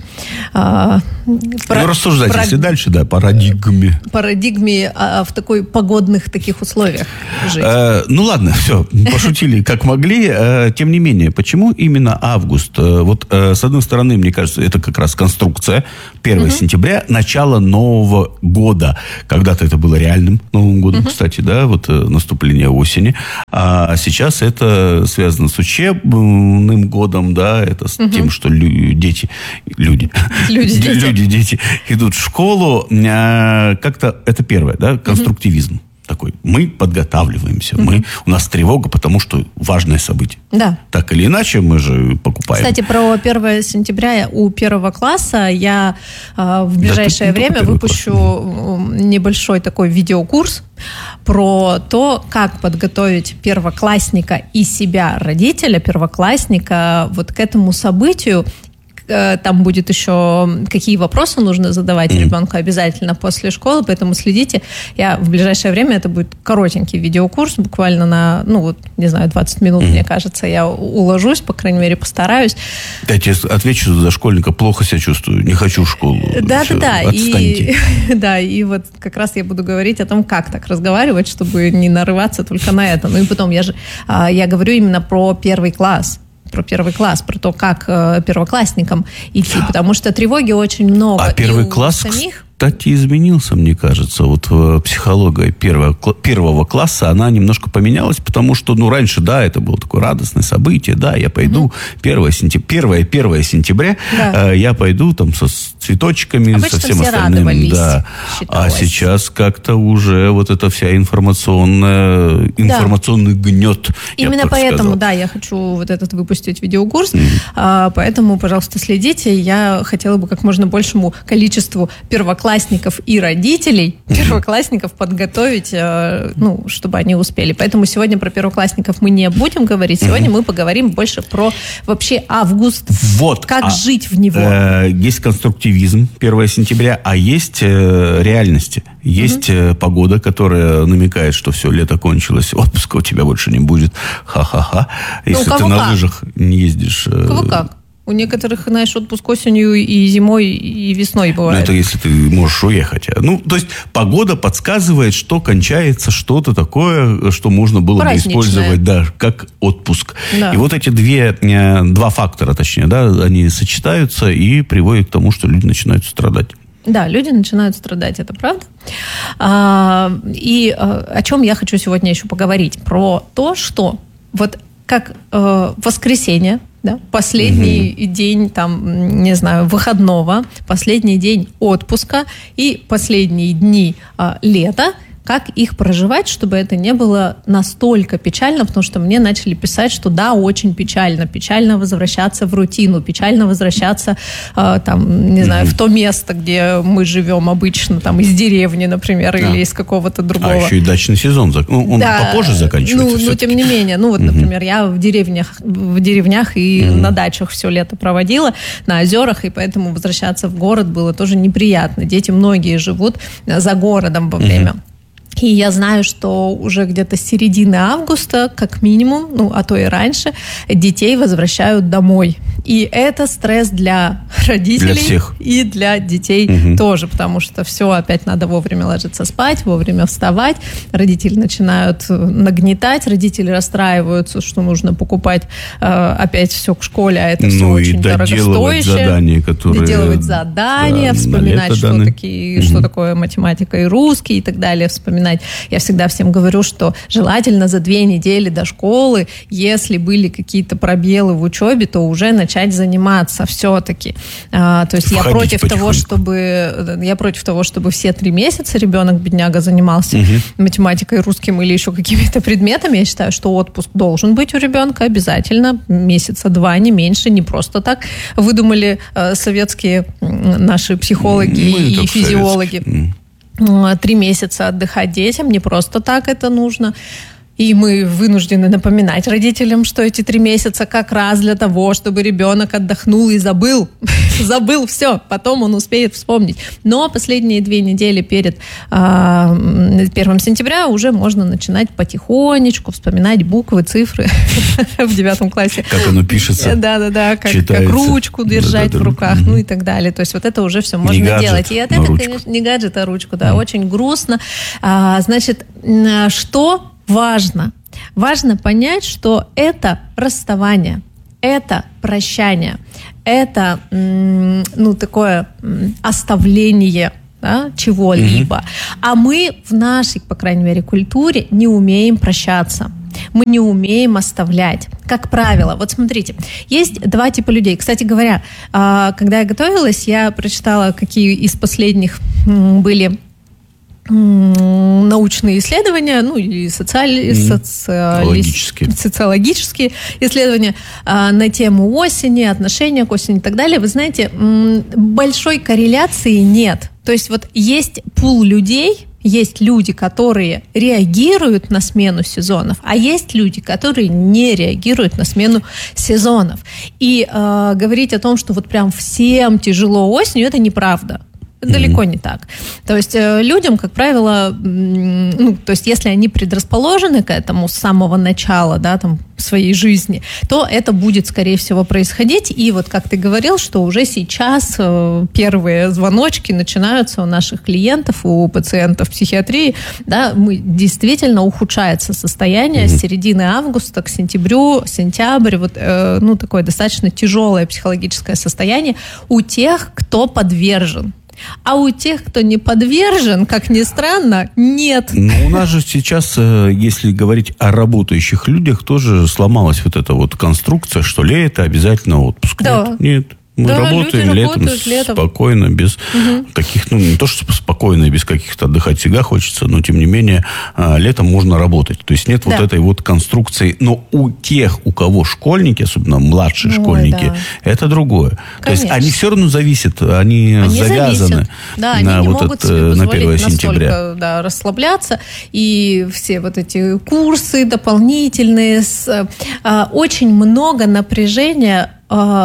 Э, про, ну, рассуждать, про, если дальше, да, парадигме. Парадигме э, в такой погодных таких условиях жить. Э, ну, ладно, все, пошутили как могли. Э, тем не менее, почему именно август? Э, вот, э, с одной стороны, мне кажется, это как раз конструкция. первое сентября, начало Нового года. Когда-то это было реальным Новым годом, uh-huh. кстати, да, вот э, наступление осени. А сейчас это связано с учебным годом, да, это с uh-huh. тем, что лю- дети, люди, люди, дети. люди, дети идут в школу. А, как-то это первое, да, конструктивизм. Uh-huh. Такой, мы подготавливаемся, угу. мы, у нас тревога, потому что важное событие. Да. Так или иначе, мы же покупаем. Кстати, про первое сентября у первого класса я э, в ближайшее да, время выпущу класс. Небольшой такой видеокурс про то, как подготовить первоклассника и себя, родителя первоклассника, вот к этому событию. Там будет еще, какие вопросы нужно задавать mm-hmm. ребенку обязательно после школы, поэтому следите. Я в ближайшее время, это будет коротенький видеокурс, буквально на, ну вот, не знаю, двадцать минут, mm-hmm. мне кажется, я уложусь, по крайней мере, постараюсь. Я тебе отвечу за школьника, плохо себя чувствую, не хочу в школу. Да-да-да, и, да, и вот как раз я буду говорить о том, как так разговаривать, чтобы не нарываться только на это. Ну и потом, я же, я говорю именно про первый класс. про первый класс, про то, как э, первоклассникам идти, потому что тревоги очень много. А первый класс, самих... кстати, изменился, мне кажется. Вот э, психология первого, первого класса, она немножко поменялась, потому что, ну, раньше, да, это было такое радостное событие, да, я пойду угу. первое сентября, да. э, я пойду там со цветочками, обычно со всем остальным. Да. А сейчас как-то уже вот эта вся информационная, информационный да. гнет. Именно поэтому, сказал. да, я хочу вот этот выпустить видеокурс, mm-hmm. а, поэтому, пожалуйста, следите. Я хотела бы как можно большему количеству первоклассников и родителей mm-hmm. первоклассников подготовить, а, ну, чтобы они успели. Поэтому сегодня про первоклассников мы не будем говорить. Сегодня mm-hmm. мы поговорим больше про вообще август, вот. как а, жить в него. Э, есть конструктивизм первое сентября, а есть э, реальности. Есть mm-hmm. погода, которая намекает, что все, лето кончилось, отпуска у тебя больше не будет. Ха-ха-ха. Если ну, ты на как? лыжах не ездишь... У кого как? У некоторых, знаешь, отпуск осенью и зимой, и весной бывает. Ну, это если ты можешь уехать. Ну, то есть, погода подсказывает, что кончается что-то такое, что можно было бы использовать, да, как отпуск. Да. И вот эти две, два фактора, точнее, да, они сочетаются и приводят к тому, что люди начинают страдать. Да, люди начинают страдать, это правда. А, и а, о чем я хочу сегодня еще поговорить? Про то, что вот как э, воскресенье, да, последний mm-hmm. день, там, не знаю, выходного, последний день отпуска и последние дни э, лета, как их проживать, чтобы это не было настолько печально, потому что мне начали писать, что да, очень печально, печально возвращаться в рутину, печально возвращаться, э, там, не знаю, mm-hmm. в то место, где мы живем обычно, там, из деревни, например, а. или из какого-то другого. А еще и дачный сезон, ну, он да. попозже заканчивается. Ну, ну, тем не менее, ну, вот, mm-hmm. например, я в деревнях, в деревнях и mm-hmm. на дачах все лето проводила, на озерах, и поэтому возвращаться в город было тоже неприятно. Дети многие живут за городом во время. Mm-hmm. И я знаю, что уже где-то с середины августа, как минимум, ну, а то и раньше, детей возвращают домой. И это стресс для родителей для всех. И для детей угу. тоже, потому что все, опять надо вовремя ложиться спать, вовремя вставать. Родители начинают нагнетать, родители расстраиваются, что нужно покупать э, опять все к школе, а это все ну, очень дорогостоящее. Задания, которые... Доделывать задания, да, вспоминать, что, такие, угу. что такое математика и русский и так далее, вспоминать. Я всегда всем говорю, что желательно за две недели до школы, если были какие-то пробелы в учебе, то уже начать заниматься все-таки. А, то есть я против того, чтобы я против того, чтобы все три месяца ребенок, бедняга, занимался угу. математикой, русским или еще какими-то предметами. Я считаю, что отпуск должен быть у ребенка обязательно. Месяца два, не меньше. Не просто так выдумали э, советские наши психологи Мы и физиологи. Советские. Три месяца отдыхать детям, не просто так это нужно. И мы вынуждены напоминать родителям, что эти три месяца как раз для того, чтобы ребенок отдохнул и забыл. Забыл все. Потом он успеет вспомнить. Но последние две недели перед э, первого сентября уже можно начинать потихонечку вспоминать буквы, цифры в девятом классе. Как оно пишется. Да-да-да. Как, как ручку держать да, да, да. в руках, mm-hmm. ну и так далее. То есть вот это уже все можно не гаджет, делать. И от этого, ручку. Конечно, не гаджет, а ручку. Да, mm-hmm. очень грустно. А, значит, что... Важно. Важно понять, что это расставание, это прощание, это ну, такое оставление да, чего-либо. Mm-hmm. А мы в нашей, по крайней мере, культуре не умеем прощаться. Мы не умеем оставлять. Как правило, вот смотрите, есть два типа людей. Кстати говоря, когда я готовилась, я прочитала, какие из последних были научные исследования, ну и социаль... mm-hmm. социалистические. социологические исследования а, на тему осени, отношения к осени и так далее. Вы знаете, м- большой корреляции нет. То есть вот есть пул людей, есть люди, которые реагируют на смену сезонов, а есть люди, которые не реагируют на смену сезонов. И э, говорить о том, что вот прям всем тяжело осенью, это неправда. Далеко mm-hmm. не так. То есть э, людям, как правило, ну, то есть если они предрасположены к этому с самого начала, да, там, своей жизни, то это будет, скорее всего, происходить. И вот, как ты говорил, что уже сейчас э, первые звоночки начинаются у наших клиентов, у пациентов психиатрии, да, мы, действительно ухудшается состояние mm-hmm. с середины августа к сентябрю, сентябрь, вот, э, ну, такое достаточно тяжелое психологическое состояние у тех, кто подвержен. А у тех, кто не подвержен, как ни странно, нет. Но у нас же сейчас, если говорить о работающих людях, тоже сломалась вот эта вот конструкция, что лето обязательно отпуск. Да. Нет, нет. Мы да, работаем летом, летом спокойно, без угу. каких, ну, не то, что спокойно, без каких-то отдыхать всегда хочется, но, тем не менее, летом можно работать. То есть, нет да. вот этой вот конструкции. Но у тех, у кого школьники, особенно младшие Ой, школьники, да. это другое. Конечно. То есть, они все равно зависят, они, они завязаны да, на, они вот не могут это, на первое сентября. Да, расслабляться. И все вот эти курсы дополнительные, с, а, очень много напряжения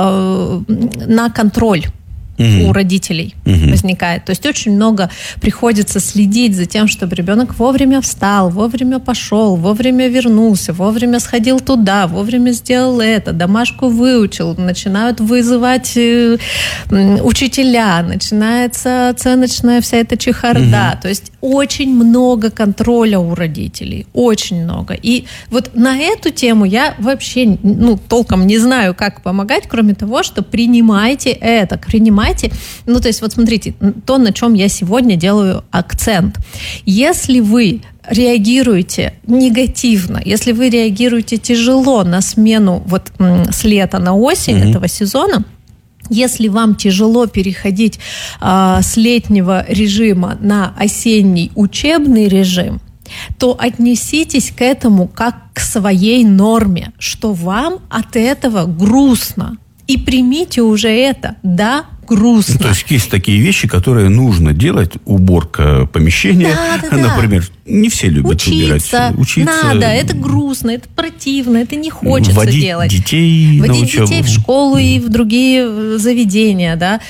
на контроль угу. у родителей угу. возникает. То есть очень много приходится следить за тем, чтобы ребенок вовремя встал, вовремя пошел, вовремя вернулся, вовремя сходил туда, вовремя сделал это, домашку выучил, начинают вызывать э, учителя, начинается оценочная вся эта чехарда. Угу. То есть очень много контроля у родителей, очень много. И вот на эту тему я вообще ну, толком не знаю, как помогать, кроме того, что принимайте это, принимайте. Ну, то есть вот смотрите, то, на чем я сегодня делаю акцент. Если вы реагируете негативно, если вы реагируете тяжело на смену вот с лета на осень mm-hmm. этого сезона, если вам тяжело переходить э, с летнего режима на осенний учебный режим, то отнеситесь к этому как к своей норме, что вам от этого грустно. И примите уже это, да, грустно. Ну, то есть есть такие вещи, которые нужно делать. Уборка помещения, да, да, например. Да. Не все любят учиться, убирать. Учиться. Надо, это грустно, это противно, это не хочется Водить делать. детей Водить на учебу. детей в школу и в другие заведения, да.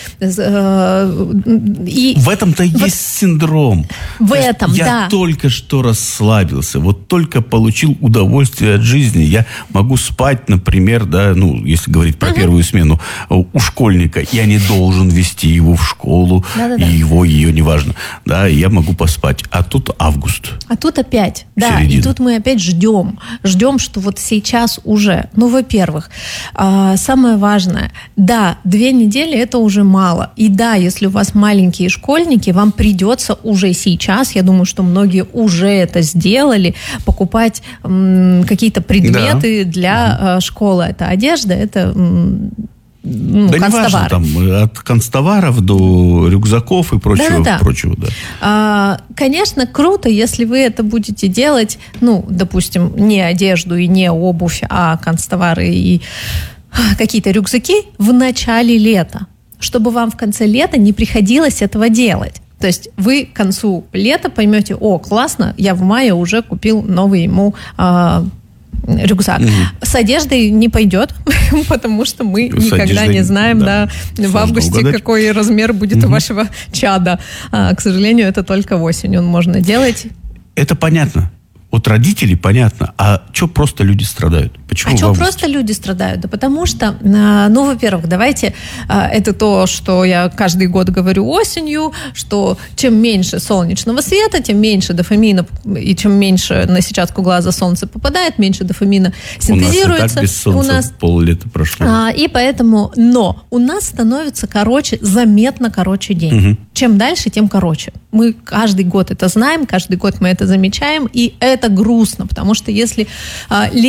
И в этом-то вот есть синдром. В этом, я да. Я только что расслабился, вот только получил удовольствие от жизни. Я могу спать, например, да, ну, если говорить про угу. первую смену, у школьника. Я не должен вести его в школу, Да-да-да. и его, ее, неважно. Да, и я могу поспать. А тут август. А тут опять, да, Середина. И тут мы опять ждем, ждем, что вот сейчас уже, ну, во-первых, э, самое важное, да, две недели это уже мало, и да, если у вас маленькие школьники, вам придется уже сейчас, я думаю, что многие уже это сделали, покупать м, какие-то предметы да. для э, школы, это одежда, это... М, Ну, да не важно, там, от канцтоваров до рюкзаков и прочего. Да-да-да. прочего да. а, конечно, круто, если вы это будете делать, ну, допустим, не одежду и не обувь, а канцтовары и какие-то рюкзаки в начале лета, чтобы вам в конце лета не приходилось этого делать. То есть вы к концу лета поймете, о, классно, я в мае уже купил новый ему э, рюкзак. Mm-hmm. С одеждой не пойдет, потому что мы С никогда одеждой, не знаем, да, да, в августе, угадать. Какой размер будет mm-hmm. у вашего чада. А, к сожалению, это только осенью можно делать. Это понятно. От родителей понятно. А что просто люди страдают? Почему а что просто люди страдают? Да потому что, ну, во-первых, давайте, это то, что я каждый год говорю осенью, что чем меньше солнечного света, тем меньше дофамина, и чем меньше на сетчатку глаза солнце попадает, меньше дофамина синтезируется. У нас и так без солнца у нас пол-лета прошло. А, и поэтому, но у нас становится короче, заметно короче день. Угу. Чем дальше, тем короче. Мы каждый год это знаем, каждый год мы это замечаем, и это грустно, потому что если а,